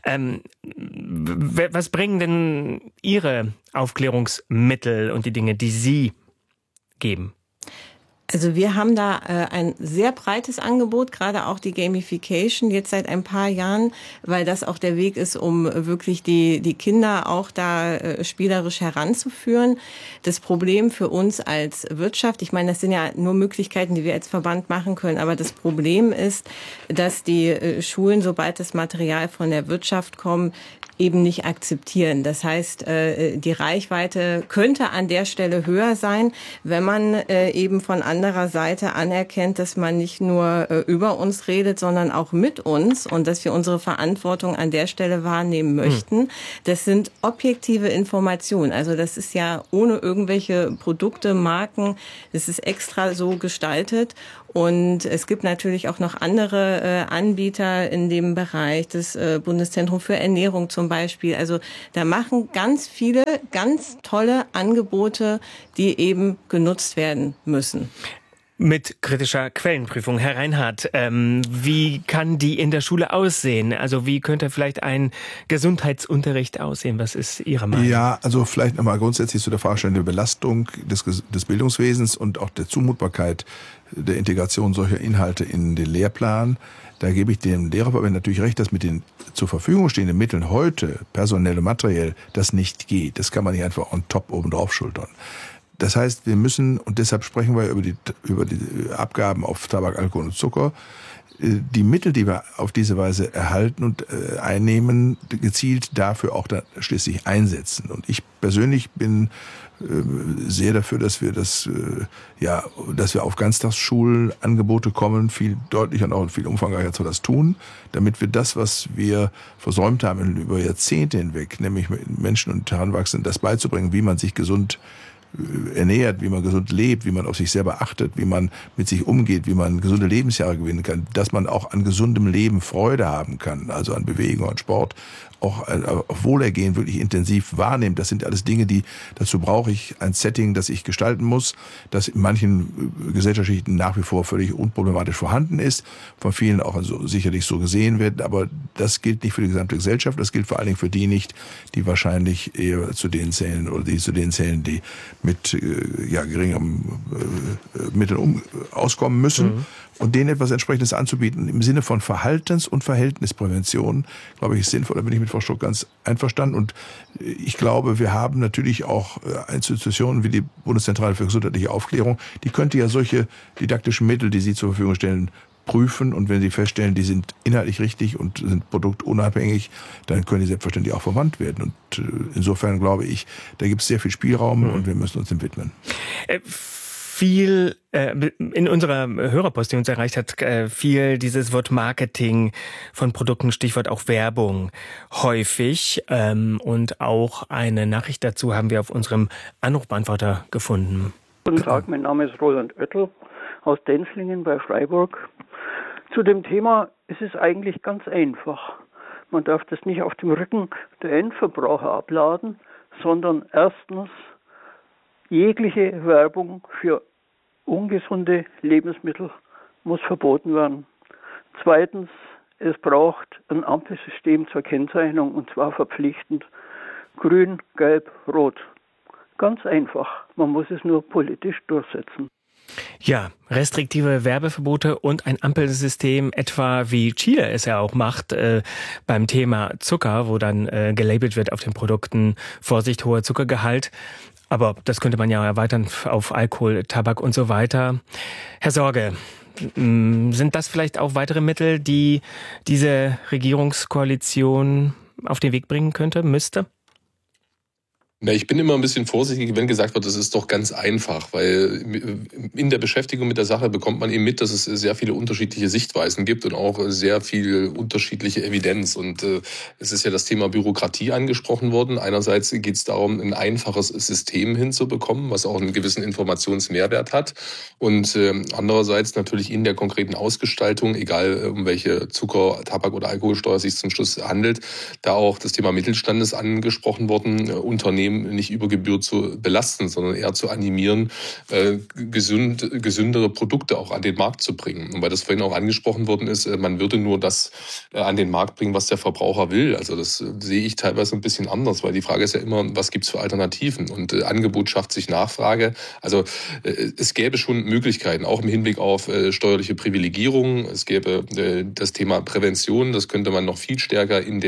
Was bringen denn Ihre Aufklärungsmittel und die Dinge, die Sie geben? Also wir haben da ein sehr breites Angebot, gerade auch die Gamification jetzt seit ein paar Jahren, weil das auch der Weg ist, um wirklich die Kinder auch da spielerisch heranzuführen. Das Problem für uns als Wirtschaft, ich meine, das sind ja nur Möglichkeiten, die wir als Verband machen können, aber das Problem ist, dass die Schulen, sobald das Material von der Wirtschaft kommt, eben nicht akzeptieren. Das heißt, die Reichweite könnte an der Stelle höher sein, wenn man eben von anderer Seite anerkennt, dass man nicht nur über uns redet, sondern auch mit uns und dass wir unsere Verantwortung an der Stelle wahrnehmen möchten. Das sind objektive Informationen. Also das ist ja ohne irgendwelche Produkte, Marken, das ist extra so gestaltet. Und es gibt natürlich auch noch andere Anbieter in dem Bereich, das Bundeszentrum für Ernährung zum Beispiel. Also da machen ganz viele ganz tolle Angebote, die eben genutzt werden müssen. Mit kritischer Quellenprüfung. Herr Reinhardt, wie kann die in der Schule aussehen? Also wie könnte vielleicht ein Gesundheitsunterricht aussehen? Was ist Ihre Meinung? Ja, also vielleicht nochmal grundsätzlich zu der Fragestellung der Belastung des Bildungswesens und auch der Zumutbarkeit der Integration solcher Inhalte in den Lehrplan. Da gebe ich dem Lehrerverband natürlich recht, dass mit den zur Verfügung stehenden Mitteln heute, personell und materiell, das nicht geht. Das kann man nicht einfach on top oben drauf schultern. Das heißt, wir müssen, und deshalb sprechen wir über die Abgaben auf Tabak, Alkohol und Zucker, die Mittel, die wir auf diese Weise erhalten und einnehmen, gezielt dafür auch dann schließlich einsetzen. Und ich persönlich bin sehr dafür, dass wir dass wir auf Ganztagsschulenangebote kommen, viel deutlicher und auch viel umfangreicher zu das tun, damit wir das, was wir versäumt haben über Jahrzehnte hinweg, nämlich Menschen und Heranwachsenden, das beizubringen, wie man sich gesund ernährt, wie man gesund lebt, wie man auf sich selber achtet, wie man mit sich umgeht, wie man gesunde Lebensjahre gewinnen kann, dass man auch an gesundem Leben Freude haben kann, also an Bewegung, an Sport, auch auf Wohlergehen wirklich intensiv wahrnimmt. Das sind alles Dinge, dazu brauche ich ein Setting, das ich gestalten muss, das in manchen Gesellschaftsschichten nach wie vor völlig unproblematisch vorhanden ist, von vielen auch also sicherlich so gesehen wird, aber das gilt nicht für die gesamte Gesellschaft, das gilt vor allen Dingen für die nicht, die wahrscheinlich eher zu denen zählen oder die zu denen zählen, die mit geringem Mitteln auskommen müssen. Und denen etwas Entsprechendes anzubieten im Sinne von Verhaltens- und Verhältnisprävention, glaube ich, ist sinnvoll. Da bin ich mit Frau Struck ganz einverstanden. Und ich glaube, wir haben natürlich auch Institutionen wie die Bundeszentrale für gesundheitliche Aufklärung, die könnte ja solche didaktischen Mittel, die sie zur Verfügung stellen, prüfen. Und wenn sie feststellen, die sind inhaltlich richtig und sind produktunabhängig, dann können die selbstverständlich auch verwandt werden. Und insofern glaube ich, da gibt es sehr viel Spielraum und wir müssen uns dem widmen. Viel in unserer Hörerpost, die uns erreicht hat, viel dieses Wort Marketing von Produkten, Stichwort auch Werbung häufig. Und auch eine Nachricht dazu haben wir auf unserem Anrufbeantworter gefunden. Guten Tag, mein Name ist Roland Oettel aus Denzlingen bei Freiburg. Zu dem Thema ist es eigentlich ganz einfach. Man darf das nicht auf dem Rücken der Endverbraucher abladen, sondern erstens jegliche Werbung für ungesunde Lebensmittel muss verboten werden. Zweitens, es braucht ein Ampelsystem zur Kennzeichnung und zwar verpflichtend. Grün, Gelb, Rot. Ganz einfach. Man muss es nur politisch durchsetzen. Ja, restriktive Werbeverbote und ein Ampelsystem, etwa wie Chile es ja auch macht beim Thema Zucker, wo dann gelabelt wird auf den Produkten, Vorsicht, hoher Zuckergehalt. Aber das könnte man ja erweitern auf Alkohol, Tabak und so weiter. Herr Sorge, sind das vielleicht auch weitere Mittel, die diese Regierungskoalition auf den Weg bringen müsste? Na, ich bin immer ein bisschen vorsichtig, wenn gesagt wird, das ist doch ganz einfach, weil in der Beschäftigung mit der Sache bekommt man eben mit, dass es sehr viele unterschiedliche Sichtweisen gibt und auch sehr viel unterschiedliche Evidenz. Und es ist ja das Thema Bürokratie angesprochen worden. Einerseits geht es darum, ein einfaches System hinzubekommen, was auch einen gewissen Informationsmehrwert hat. Und andererseits natürlich in der konkreten Ausgestaltung, egal um welche Zucker-, Tabak- oder Alkoholsteuer es sich zum Schluss handelt, da auch das Thema Mittelstand ist angesprochen worden, Unternehmen Unternehmen nicht über Gebühr zu belasten, sondern eher zu animieren, gesündere Produkte auch an den Markt zu bringen. Und weil das vorhin auch angesprochen worden ist, man würde nur das an den Markt bringen, was der Verbraucher will. Also das sehe ich teilweise ein bisschen anders, weil die Frage ist ja immer, was gibt es für Alternativen? Und Angebot schafft sich Nachfrage. Also es gäbe schon Möglichkeiten, auch im Hinblick auf steuerliche Privilegierung. Es gäbe das Thema Prävention, das könnte man noch viel stärker in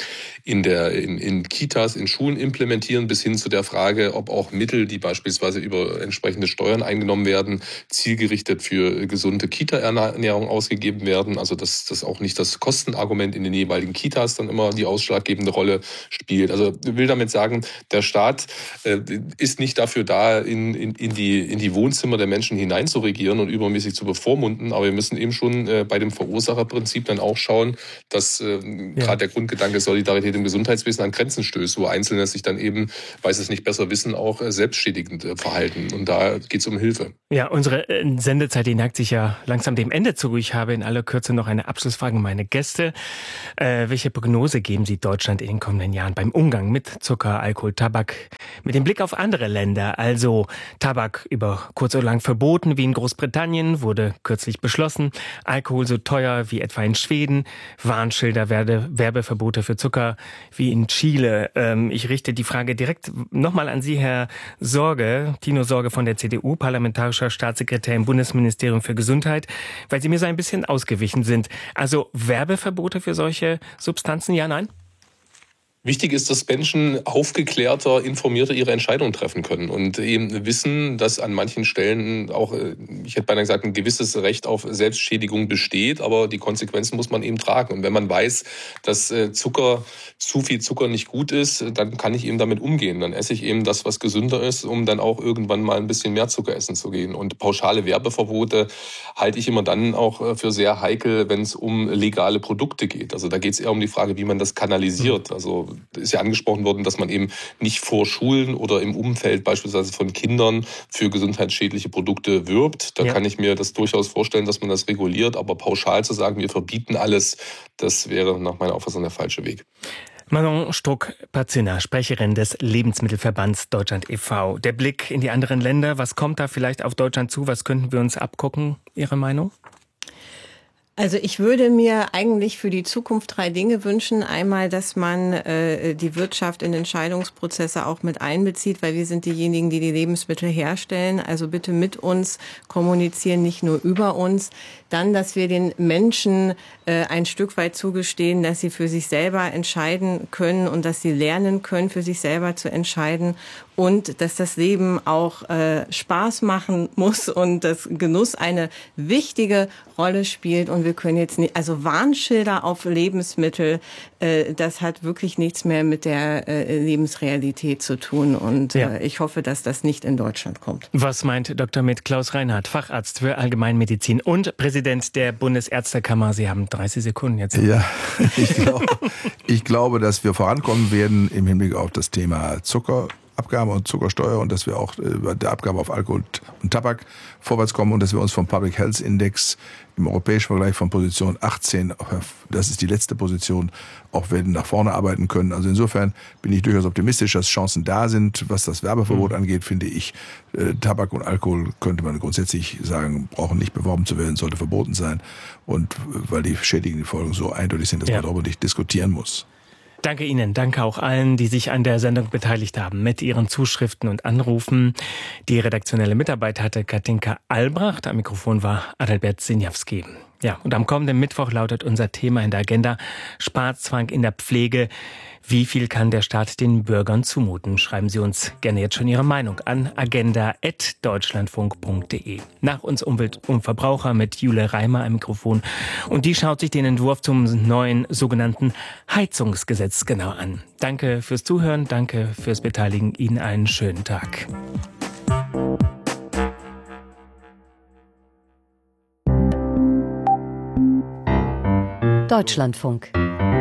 Kitas, in Schulen implementieren, bis hin zu der Frage, ob auch Mittel, die beispielsweise über entsprechende Steuern eingenommen werden, zielgerichtet für gesunde Kita-Ernährung ausgegeben werden. Also dass auch nicht das Kostenargument in den jeweiligen Kitas dann immer die ausschlaggebende Rolle spielt. Also ich will damit sagen, der Staat ist nicht dafür da, in die Wohnzimmer der Menschen hineinzuregieren und übermäßig zu bevormunden, aber wir müssen eben schon bei dem Verursacherprinzip dann auch schauen, dass gerade der Grundgedanke Solidarität im Gesundheitswesen an Grenzen stößt, wo Einzelne sich dann eben, weil sie es nicht besser wissen, auch selbstschädigend verhalten. Und da geht es um Hilfe. Ja, unsere Sendezeit, die neigt sich ja langsam dem Ende zu. Ich habe in aller Kürze noch eine Abschlussfrage an meine Gäste. Welche Prognose geben Sie Deutschland in den kommenden Jahren beim Umgang mit Zucker, Alkohol, Tabak? Mit dem Blick auf andere Länder, also Tabak über kurz oder lang verboten, wie in Großbritannien, wurde kürzlich beschlossen. Alkohol so teuer wie etwa in Schweden. Warnschilder, Werbeverbote für Zucker wie in Chile. Ich richte die Frage direkt nochmal an Sie, Herr Sorge, Tino Sorge von der CDU, parlamentarischer Staatssekretär im Bundesministerium für Gesundheit, weil Sie mir so ein bisschen ausgewichen sind. Also Werbeverbote für solche Substanzen, ja, nein? Wichtig ist, dass Menschen aufgeklärter, informierter ihre Entscheidungen treffen können und eben wissen, dass an manchen Stellen auch, ich hätte beinahe gesagt, ein gewisses Recht auf Selbstschädigung besteht, aber die Konsequenzen muss man eben tragen. Und wenn man weiß, dass zu viel Zucker nicht gut ist, dann kann ich eben damit umgehen. Dann esse ich eben das, was gesünder ist, um dann auch irgendwann mal ein bisschen mehr Zucker essen zu gehen. Und pauschale Werbeverbote halte ich immer dann auch für sehr heikel, wenn es um legale Produkte geht. Also da geht es eher um die Frage, wie man das kanalisiert. Also ist ja angesprochen worden, dass man eben nicht vor Schulen oder im Umfeld beispielsweise von Kindern für gesundheitsschädliche Produkte wirbt. Da kann ich mir das durchaus vorstellen, dass man das reguliert. Aber pauschal zu sagen, wir verbieten alles, das wäre nach meiner Auffassung der falsche Weg. Manon Struck-Pazina, Sprecherin des Lebensmittelverbands Deutschland e.V. Der Blick in die anderen Länder, was kommt da vielleicht auf Deutschland zu? Was könnten wir uns abgucken? Ihre Meinung? Also ich würde mir eigentlich für die Zukunft 3 Dinge wünschen. Einmal, dass man die Wirtschaft in Entscheidungsprozesse auch mit einbezieht, weil wir sind diejenigen, die die Lebensmittel herstellen. Also bitte mit uns kommunizieren, nicht nur über uns. Dann, dass wir den Menschen ein Stück weit zugestehen, dass sie für sich selber entscheiden können und dass sie lernen können, für sich selber zu entscheiden. Und dass das Leben auch Spaß machen muss und dass Genuss eine wichtige Rolle spielt. Und wir können jetzt nicht, also Warnschilder auf Lebensmittel, das hat wirklich nichts mehr mit der Lebensrealität zu tun. Und ich hoffe, dass das nicht in Deutschland kommt. Was meint Dr. med Klaus Reinhardt, Facharzt für Allgemeinmedizin und Präsident der Bundesärztekammer? Sie haben 30 Sekunden jetzt. Ja, ich glaube, dass wir vorankommen werden im Hinblick auf das Thema Zuckerabgabe und Zuckersteuer und dass wir auch bei der Abgabe auf Alkohol und Tabak vorwärts kommen und dass wir uns vom Public Health Index im europäischen Vergleich von Position 18, das ist die letzte Position, auch werden nach vorne arbeiten können. Also insofern bin ich durchaus optimistisch, dass Chancen da sind. Was das Werbeverbot angeht, finde ich, Tabak und Alkohol könnte man grundsätzlich sagen, brauchen nicht beworben zu werden, sollte verboten sein. Und weil die schädigenden Folgen so eindeutig sind, dass man darüber nicht diskutieren muss. Danke Ihnen, danke auch allen, die sich an der Sendung beteiligt haben mit ihren Zuschriften und Anrufen. Die redaktionelle Mitarbeit hatte Katinka Albrecht, am Mikrofon war Adalbert Sinjawski. Ja, und am kommenden Mittwoch lautet unser Thema in der Agenda Sparzwang in der Pflege. Wie viel kann der Staat den Bürgern zumuten? Schreiben Sie uns gerne jetzt schon Ihre Meinung an agenda@deutschlandfunk.de. Nach uns Umwelt und Verbraucher mit Jule Reimer am Mikrofon. Und die schaut sich den Entwurf zum neuen sogenannten Heizungsgesetz genau an. Danke fürs Zuhören, danke fürs Beteiligen. Ihnen einen schönen Tag. Deutschlandfunk.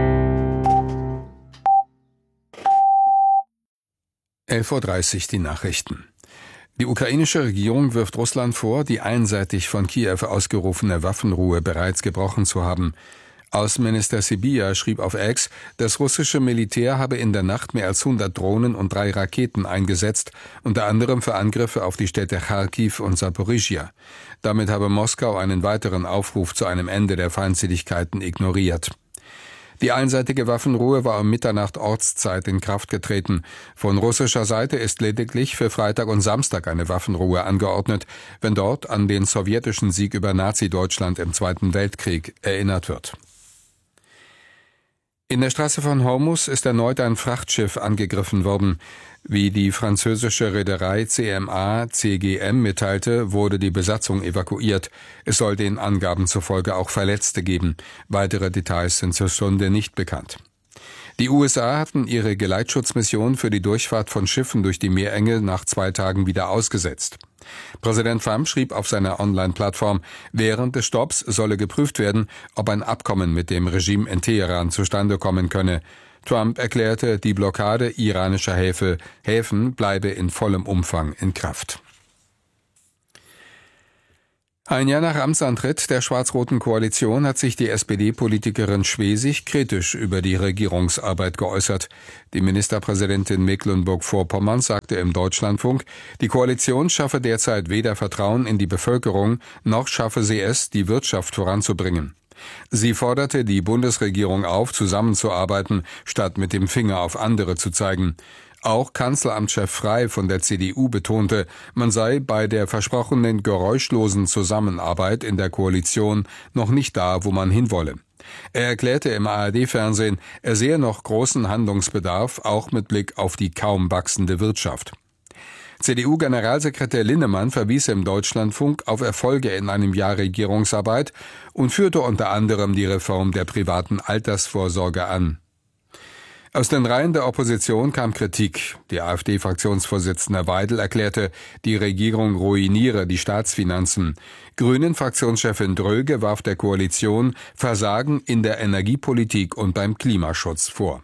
11:30 Uhr die Nachrichten. Die ukrainische Regierung wirft Russland vor, die einseitig von Kiew ausgerufene Waffenruhe bereits gebrochen zu haben. Außenminister Sybiha schrieb auf X, das russische Militär habe in der Nacht mehr als 100 Drohnen und 3 Raketen eingesetzt, unter anderem für Angriffe auf die Städte Charkiw und Saporischschja. Damit habe Moskau einen weiteren Aufruf zu einem Ende der Feindseligkeiten ignoriert. Die einseitige Waffenruhe war um Mitternacht Ortszeit in Kraft getreten. Von russischer Seite ist lediglich für Freitag und Samstag eine Waffenruhe angeordnet, wenn dort an den sowjetischen Sieg über Nazi-Deutschland im Zweiten Weltkrieg erinnert wird. In der Straße von Hormuz ist erneut ein Frachtschiff angegriffen worden. Wie die französische Reederei CMA-CGM mitteilte, wurde die Besatzung evakuiert. Es soll den Angaben zufolge auch Verletzte geben. Weitere Details sind zur Stunde nicht bekannt. Die USA hatten ihre Geleitschutzmission für die Durchfahrt von Schiffen durch die Meerenge nach 2 Tagen wieder ausgesetzt. Präsident Trump schrieb auf seiner Online-Plattform, während des Stopps solle geprüft werden, ob ein Abkommen mit dem Regime in Teheran zustande kommen könne. Trump erklärte, die Blockade iranischer Häfen bleibe in vollem Umfang in Kraft. Ein Jahr nach Amtsantritt der schwarz-roten Koalition hat sich die SPD-Politikerin Schwesig kritisch über die Regierungsarbeit geäußert. Die Ministerpräsidentin Mecklenburg-Vorpommern sagte im Deutschlandfunk, die Koalition schaffe derzeit weder Vertrauen in die Bevölkerung, noch schaffe sie es, die Wirtschaft voranzubringen. Sie forderte die Bundesregierung auf, zusammenzuarbeiten, statt mit dem Finger auf andere zu zeigen. Auch Kanzleramtschef Frey von der CDU betonte, man sei bei der versprochenen geräuschlosen Zusammenarbeit in der Koalition noch nicht da, wo man hinwolle. Er erklärte im ARD-Fernsehen, er sehe noch großen Handlungsbedarf, auch mit Blick auf die kaum wachsende Wirtschaft. CDU-Generalsekretär Linnemann verwies im Deutschlandfunk auf Erfolge in einem Jahr Regierungsarbeit und führte unter anderem die Reform der privaten Altersvorsorge an. Aus den Reihen der Opposition kam Kritik. Die AfD-Fraktionsvorsitzende Weidel erklärte, die Regierung ruiniere die Staatsfinanzen. Grünen-Fraktionschefin Dröge warf der Koalition Versagen in der Energiepolitik und beim Klimaschutz vor.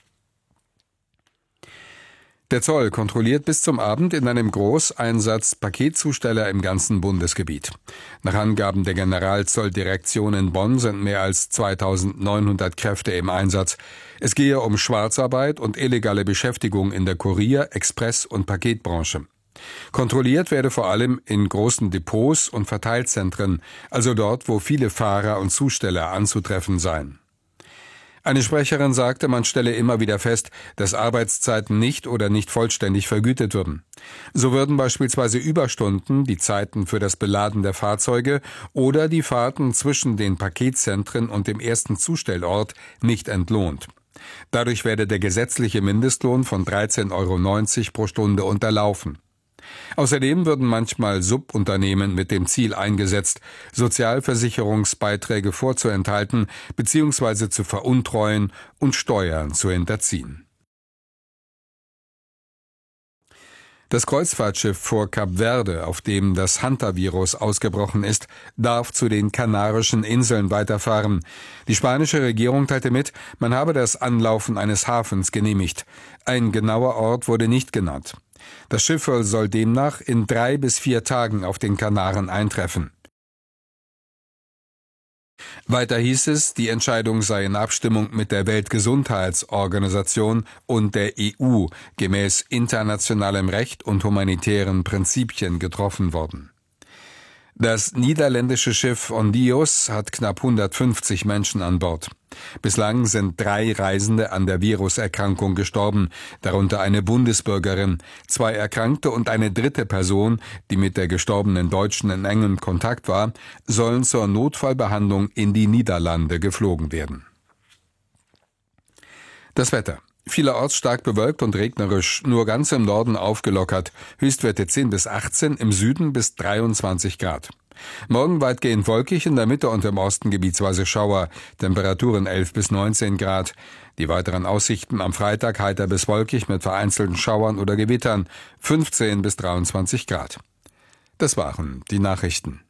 Der Zoll kontrolliert bis zum Abend in einem Großeinsatz Paketzusteller im ganzen Bundesgebiet. Nach Angaben der Generalzolldirektion in Bonn sind mehr als 2.900 Kräfte im Einsatz. Es gehe um Schwarzarbeit und illegale Beschäftigung in der Kurier-, Express- und Paketbranche. Kontrolliert werde vor allem in großen Depots und Verteilzentren, also dort, wo viele Fahrer und Zusteller anzutreffen seien. Eine Sprecherin sagte, man stelle immer wieder fest, dass Arbeitszeiten nicht oder nicht vollständig vergütet würden. So würden beispielsweise Überstunden, die Zeiten für das Beladen der Fahrzeuge oder die Fahrten zwischen den Paketzentren und dem ersten Zustellort nicht entlohnt. Dadurch werde der gesetzliche Mindestlohn von 13,90 € pro Stunde unterlaufen. Außerdem würden manchmal Subunternehmen mit dem Ziel eingesetzt, Sozialversicherungsbeiträge vorzuenthalten bzw. zu veruntreuen und Steuern zu hinterziehen. Das Kreuzfahrtschiff vor Kap Verde, auf dem das Hantavirus ausgebrochen ist, darf zu den Kanarischen Inseln weiterfahren. Die spanische Regierung teilte mit, man habe das Anlaufen eines Hafens genehmigt. Ein genauer Ort wurde nicht genannt. Das Schiff soll demnach in 3 bis 4 Tagen auf den Kanaren eintreffen. Weiter hieß es, die Entscheidung sei in Abstimmung mit der Weltgesundheitsorganisation und der EU gemäß internationalem Recht und humanitären Prinzipien getroffen worden. Das niederländische Schiff Ondios hat knapp 150 Menschen an Bord. Bislang sind 3 Reisende an der Viruserkrankung gestorben, darunter eine Bundesbürgerin, 2 Erkrankte und eine dritte Person, die mit der gestorbenen Deutschen in engem Kontakt war, sollen zur Notfallbehandlung in die Niederlande geflogen werden. Das Wetter. Vielerorts stark bewölkt und regnerisch, nur ganz im Norden aufgelockert, Höchstwerte 10 bis 18, im Süden bis 23 Grad. Morgen weitgehend wolkig, in der Mitte und im Osten gebietsweise Schauer, Temperaturen 11 bis 19 Grad. Die weiteren Aussichten am Freitag heiter bis wolkig mit vereinzelten Schauern oder Gewittern, 15 bis 23 Grad. Das waren die Nachrichten.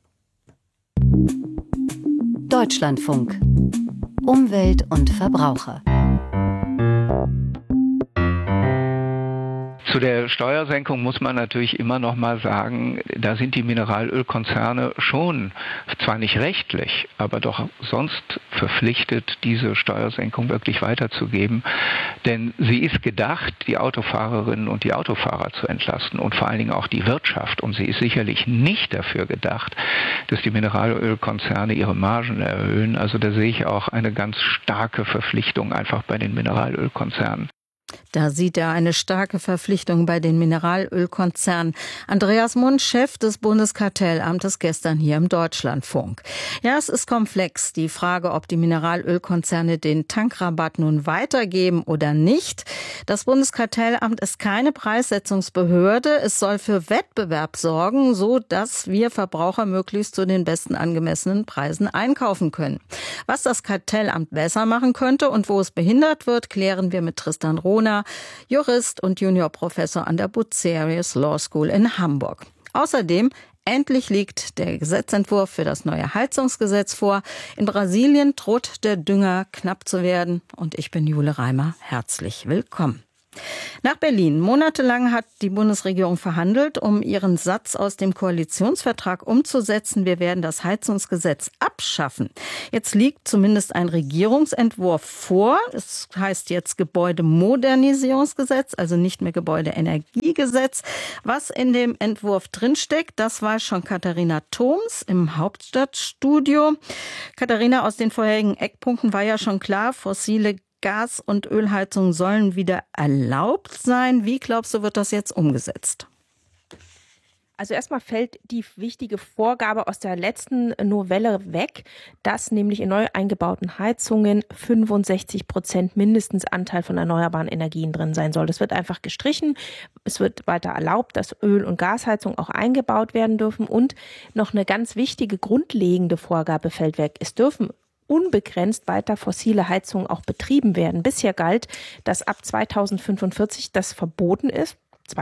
Deutschlandfunk. Umwelt und Verbraucher. Zu der Steuersenkung muss man natürlich immer noch mal sagen, da sind die Mineralölkonzerne schon, zwar nicht rechtlich, aber doch sonst verpflichtet, diese Steuersenkung wirklich weiterzugeben. Denn sie ist gedacht, die Autofahrerinnen und die Autofahrer zu entlasten und vor allen Dingen auch die Wirtschaft. Und sie ist sicherlich nicht dafür gedacht, dass die Mineralölkonzerne ihre Margen erhöhen. Also da sehe ich auch eine ganz starke Verpflichtung einfach bei den Mineralölkonzernen. Da sieht er eine starke Verpflichtung bei den Mineralölkonzernen. Andreas Mund, Chef des Bundeskartellamtes, gestern hier im Deutschlandfunk. Ja, es ist komplex, die Frage, ob die Mineralölkonzerne den Tankrabatt nun weitergeben oder nicht. Das Bundeskartellamt ist keine Preissetzungsbehörde. Es soll für Wettbewerb sorgen, so dass wir Verbraucher möglichst zu den besten angemessenen Preisen einkaufen können. Was das Kartellamt besser machen könnte und wo es behindert wird, klären wir mit Tristan Rohner, Jurist und Juniorprofessor an der Bucerius Law School in Hamburg. Außerdem, endlich liegt der Gesetzentwurf für das neue Heizungsgesetz vor. In Brasilien droht der Dünger knapp zu werden. Und ich bin Jule Reimer. Herzlich willkommen. Nach Berlin. Monatelang hat die Bundesregierung verhandelt, um ihren Satz aus dem Koalitionsvertrag umzusetzen. Wir werden das Heizungsgesetz abschaffen. Jetzt liegt zumindest ein Regierungsentwurf vor. Es heißt jetzt Gebäudemodernisierungsgesetz, also nicht mehr Gebäudeenergiegesetz. Was in dem Entwurf drinsteckt, das weiß schon Katharina Thoms im Hauptstadtstudio. Katharina, aus den vorherigen Eckpunkten war ja schon klar, fossile Gas- und Ölheizungen sollen wieder erlaubt sein. Wie glaubst du, wird das jetzt umgesetzt? Also erstmal fällt die wichtige Vorgabe aus der letzten Novelle weg, dass nämlich in neu eingebauten Heizungen 65% mindestens Anteil von erneuerbaren Energien drin sein soll. Das wird einfach gestrichen. Es wird weiter erlaubt, dass Öl- und Gasheizungen auch eingebaut werden dürfen. Und noch eine ganz wichtige grundlegende Vorgabe fällt weg. Es dürfen unbegrenzt weiter fossile Heizungen auch betrieben werden. Bisher galt, dass ab 2045 das verboten ist.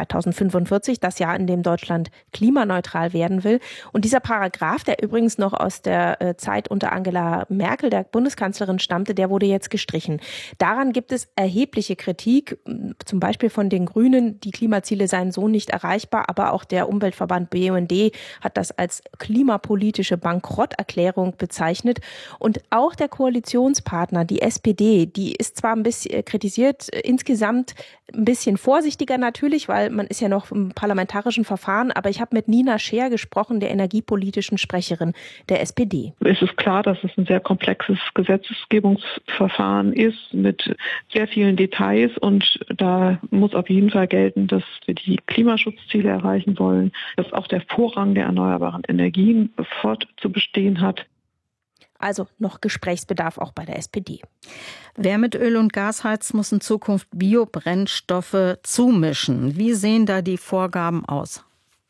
2045, das Jahr, in dem Deutschland klimaneutral werden will. Und dieser Paragraph, der übrigens noch aus der Zeit unter Angela Merkel, der Bundeskanzlerin, stammte, der wurde jetzt gestrichen. Daran gibt es erhebliche Kritik, zum Beispiel von den Grünen. Die Klimaziele seien so nicht erreichbar, aber auch der Umweltverband BUND hat das als klimapolitische Bankrotterklärung bezeichnet. Und auch der Koalitionspartner, die SPD, die ist zwar ein bisschen kritisiert, insgesamt ein bisschen vorsichtiger natürlich, weil man ist ja noch im parlamentarischen Verfahren, aber ich habe mit Nina Scheer gesprochen, der energiepolitischen Sprecherin der SPD. Es ist klar, dass es ein sehr komplexes Gesetzgebungsverfahren ist mit sehr vielen Details und da muss auf jeden Fall gelten, dass wir die Klimaschutzziele erreichen wollen, dass auch der Vorrang der erneuerbaren Energien fortzubestehen hat. Also noch Gesprächsbedarf auch bei der SPD. Wer mit Öl und Gas heizt, muss in Zukunft Biobrennstoffe zumischen. Wie sehen da die Vorgaben aus?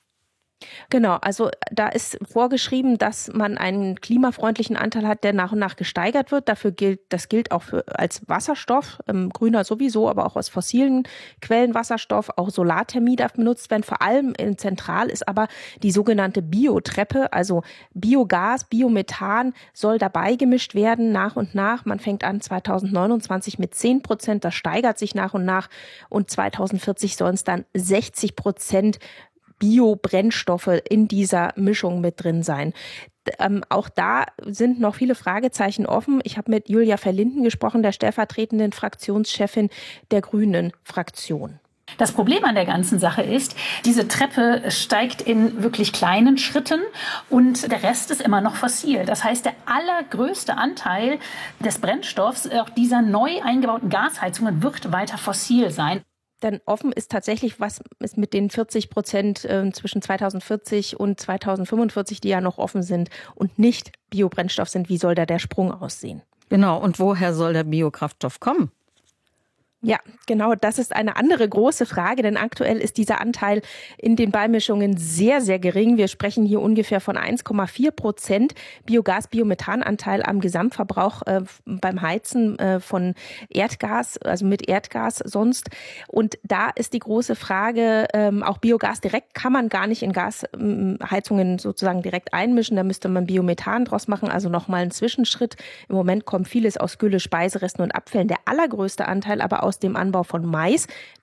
Genau, also da ist vorgeschrieben, dass man einen klimafreundlichen Anteil hat, der nach und nach gesteigert wird. Das gilt auch als Wasserstoff, grüner sowieso, aber auch aus fossilen Quellen Wasserstoff. Auch Solarthermie darf benutzt werden. Vor allem zentral ist aber die sogenannte Biotreppe, also Biogas, Biomethan soll dabei gemischt werden nach und nach. Man fängt an 2029 mit 10%, das steigert sich nach und nach und 2040 sollen es dann 60% Biobrennstoffe in dieser Mischung mit drin sein. Auch da sind noch viele Fragezeichen offen. Ich habe mit Julia Verlinden gesprochen, der stellvertretenden Fraktionschefin der Grünen-Fraktion. Das Problem an der ganzen Sache ist, diese Treppe steigt in wirklich kleinen Schritten und der Rest ist immer noch fossil. Das heißt, der allergrößte Anteil des Brennstoffs, auch dieser neu eingebauten Gasheizungen, wird weiter fossil sein. Denn offen ist tatsächlich, was ist mit den 40% zwischen 2040 und 2045, die ja noch offen sind und nicht Biobrennstoff sind. Wie soll da der Sprung aussehen? Genau, und woher soll der Biokraftstoff kommen? Ja, genau, das ist eine andere große Frage, denn aktuell ist dieser Anteil in den Beimischungen sehr, sehr gering. Wir sprechen hier ungefähr von 1,4% Biogas-Biomethananteil am Gesamtverbrauch beim Heizen von Erdgas, also mit Erdgas sonst. Und da ist die große Frage, auch Biogas direkt kann man gar nicht in Gasheizungen sozusagen direkt einmischen. Da müsste man Biomethan draus machen, also nochmal ein Zwischenschritt. Im Moment kommt vieles aus Gülle, Speiseresten und Abfällen. Der allergrößte Anteil aber aus dem Anbau von Mais.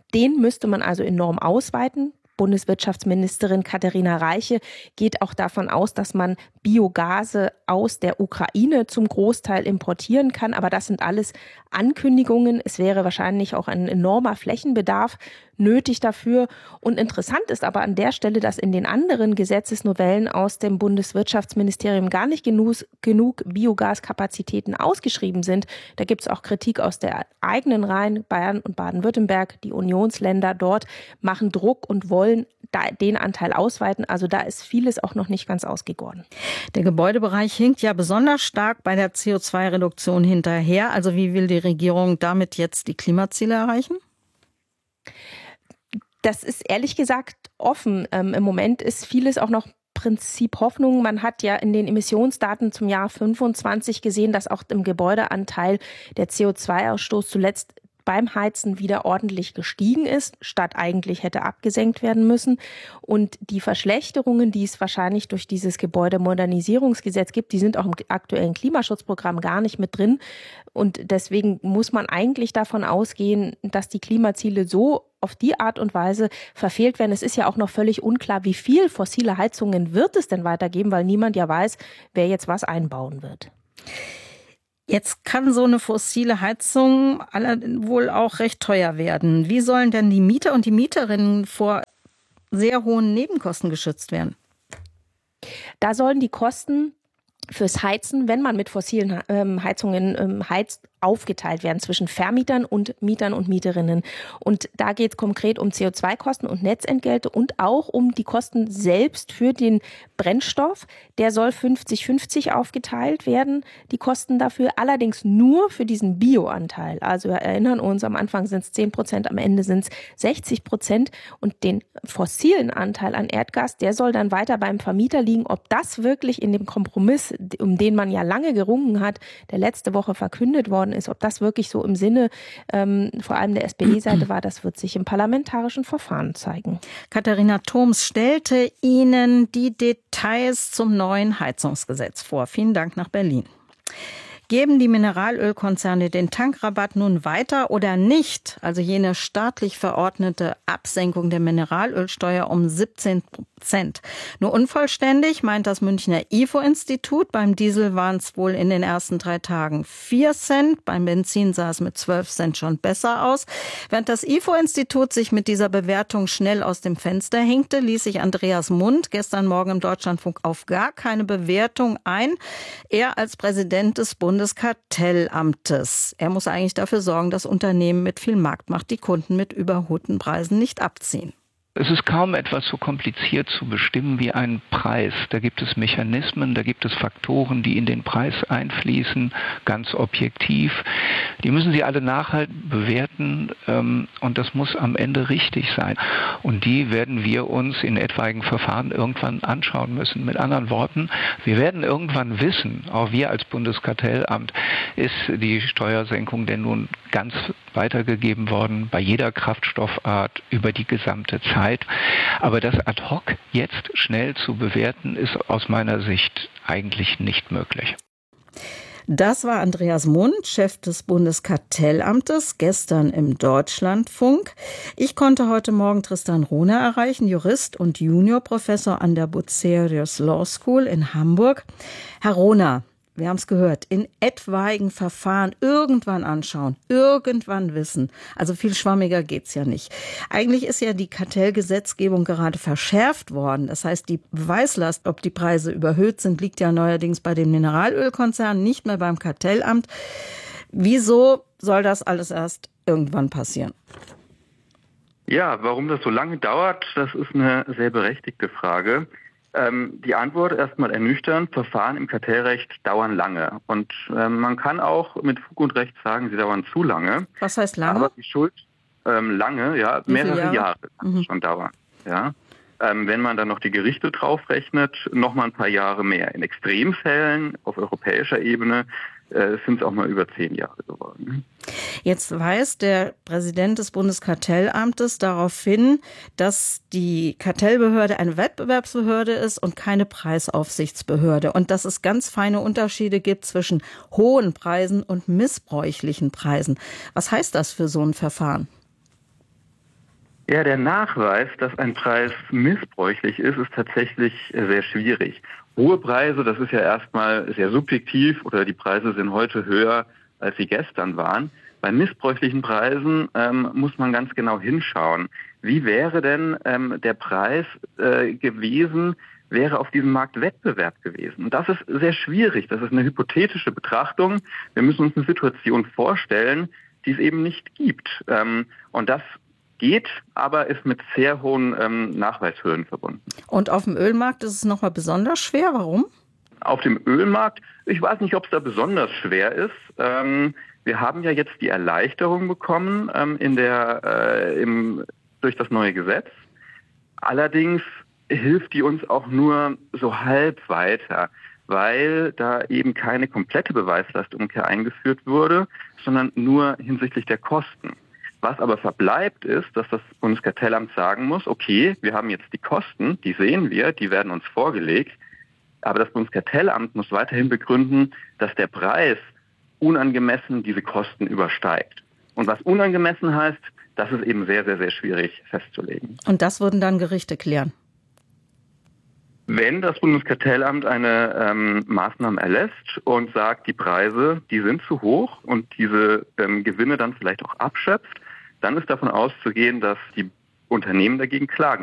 Den müsste man also enorm ausweiten. Bundeswirtschaftsministerin Katharina Reiche geht auch davon aus, dass man Biogase aus der Ukraine zum Großteil importieren kann. Aber das sind alles Ankündigungen. Es wäre wahrscheinlich auch ein enormer Flächenbedarf nötig dafür. Und interessant ist aber an der Stelle, dass in den anderen Gesetzesnovellen aus dem Bundeswirtschaftsministerium gar nicht genug Biogaskapazitäten ausgeschrieben sind. Da gibt es auch Kritik aus der eigenen Reihen. Bayern und Baden-Württemberg, die Unionsländer dort, machen Druck und wollen den Anteil ausweiten. Also da ist vieles auch noch nicht ganz ausgegoren. Der Gebäudebereich hinkt ja besonders stark bei der CO2-Reduktion hinterher. Also wie will die Regierung damit jetzt die Klimaziele erreichen? Das ist ehrlich gesagt offen. Im Moment ist vieles auch noch Prinzip Hoffnung. Man hat ja in den Emissionsdaten zum Jahr 25 gesehen, dass auch im Gebäudeanteil der CO2-Ausstoß zuletzt beim Heizen wieder ordentlich gestiegen ist, statt eigentlich hätte abgesenkt werden müssen. Und die Verschlechterungen, die es wahrscheinlich durch dieses Gebäudemodernisierungsgesetz gibt, die sind auch im aktuellen Klimaschutzprogramm gar nicht mit drin. Und deswegen muss man eigentlich davon ausgehen, dass die Klimaziele so auf die Art und Weise verfehlt werden. Es ist ja auch noch völlig unklar, wie viel fossile Heizungen wird es denn weitergeben, weil niemand ja weiß, wer jetzt was einbauen wird. Jetzt kann so eine fossile Heizung wohl auch recht teuer werden. Wie sollen denn die Mieter und die Mieterinnen vor sehr hohen Nebenkosten geschützt werden? Da sollen die Kosten fürs Heizen, wenn man mit fossilen Heizungen heizt, aufgeteilt werden zwischen Vermietern und Mietern und Mieterinnen. Und da geht es konkret um CO2-Kosten und Netzentgelte und auch um die Kosten selbst für den Brennstoff. Der soll 50-50 aufgeteilt werden, die Kosten dafür, allerdings nur für diesen Bioanteil. Also wir erinnern uns, am Anfang sind es 10%, am Ende sind es 60%. Und den fossilen Anteil an Erdgas, der soll dann weiter beim Vermieter liegen. Ob das wirklich in dem Kompromiss, um den man ja lange gerungen hat, der letzte Woche verkündet worden ist, ob das wirklich so im Sinne vor allem der SPD-Seite war, das wird sich im parlamentarischen Verfahren zeigen. Katharina Thoms stellte Ihnen die Details zum neuen Heizungsgesetz vor. Vielen Dank nach Berlin. Geben die Mineralölkonzerne den Tankrabatt nun weiter oder nicht? Also jene staatlich verordnete Absenkung der Mineralölsteuer um 17%. Nur unvollständig, meint das Münchner IFO-Institut. Beim Diesel waren es wohl in den ersten 3 Tagen 4 Cent. Beim Benzin sah es mit 12 Cent schon besser aus. Während das IFO-Institut sich mit dieser Bewertung schnell aus dem Fenster hinkte, ließ sich Andreas Mund gestern Morgen im Deutschlandfunk auf gar keine Bewertung ein. Er als Präsident des Bundeskartellamtes. Er muss eigentlich dafür sorgen, dass Unternehmen mit viel Marktmacht die Kunden mit überholten Preisen nicht abziehen. Es ist kaum etwas so kompliziert zu bestimmen wie einen Preis. Da gibt es Mechanismen, da gibt es Faktoren, die in den Preis einfließen, ganz objektiv. Die müssen Sie alle nachhaltig bewerten und das muss am Ende richtig sein. Und die werden wir uns in etwaigen Verfahren irgendwann anschauen müssen. Mit anderen Worten, wir werden irgendwann wissen, auch wir als Bundeskartellamt, ist die Steuersenkung denn nun ganz weitergegeben worden bei jeder Kraftstoffart über die gesamte Zeit. Aber das ad hoc jetzt schnell zu bewerten, ist aus meiner Sicht eigentlich nicht möglich. Das war Andreas Mund, Chef des Bundeskartellamtes, gestern im Deutschlandfunk. Ich konnte heute Morgen Tristan Rohner erreichen, Jurist und Juniorprofessor an der Bucerius Law School in Hamburg. Herr Rohner, wir haben es gehört, in etwaigen Verfahren irgendwann anschauen, irgendwann wissen. Also viel schwammiger geht's ja nicht. Eigentlich ist ja die Kartellgesetzgebung gerade verschärft worden. Das heißt, die Beweislast, ob die Preise überhöht sind, liegt ja neuerdings bei den Mineralölkonzernen, nicht mehr beim Kartellamt. Wieso soll das alles erst irgendwann passieren? Ja, warum das so lange dauert, das ist eine sehr berechtigte Frage. Die Antwort erstmal ernüchternd. Verfahren im Kartellrecht dauern lange. Und man kann auch mit Fug und Recht sagen, sie dauern zu lange. Was heißt lange? Aber die Schuld lange, ja, mehrere Jahre kann es schon dauern. Ja. Wenn man dann noch die Gerichte draufrechnet, noch mal ein paar Jahre mehr. In Extremfällen auf europäischer Ebene sind es auch mal über 10 Jahre geworden. Jetzt weist der Präsident des Bundeskartellamtes darauf hin, dass die Kartellbehörde eine Wettbewerbsbehörde ist und keine Preisaufsichtsbehörde und dass es ganz feine Unterschiede gibt zwischen hohen Preisen und missbräuchlichen Preisen. Was heißt das für so ein Verfahren? Ja, der Nachweis, dass ein Preis missbräuchlich ist tatsächlich sehr schwierig. Hohe Preise, das ist ja erstmal sehr subjektiv oder die Preise sind heute höher, als sie gestern waren. Bei missbräuchlichen Preisen muss man ganz genau hinschauen. Wie wäre denn der Preis gewesen, wäre auf diesem Markt Wettbewerb gewesen? Und das ist sehr schwierig. Das ist eine hypothetische Betrachtung. Wir müssen uns eine Situation vorstellen, die es eben nicht gibt. Und das geht, aber ist mit sehr hohen Nachweishürden verbunden. Und auf dem Ölmarkt ist es nochmal besonders schwer. Warum? Auf dem Ölmarkt, ich weiß nicht, ob es da besonders schwer ist. Wir haben ja jetzt die Erleichterung bekommen durch das neue Gesetz. Allerdings hilft die uns auch nur so halb weiter, weil da eben keine komplette Beweislastumkehr eingeführt wurde, sondern nur hinsichtlich der Kosten. Was aber verbleibt ist, dass das Bundeskartellamt sagen muss, okay, wir haben jetzt die Kosten, die sehen wir, die werden uns vorgelegt, aber das Bundeskartellamt muss weiterhin begründen, dass der Preis unangemessen diese Kosten übersteigt. Und was unangemessen heißt, das ist eben sehr, sehr, sehr schwierig festzulegen. Und das würden dann Gerichte klären? Wenn das Bundeskartellamt eine Maßnahme erlässt und sagt, die Preise, die sind zu hoch und diese Gewinne dann vielleicht auch abschöpft, dann ist davon auszugehen, dass die Unternehmen dagegen klagen.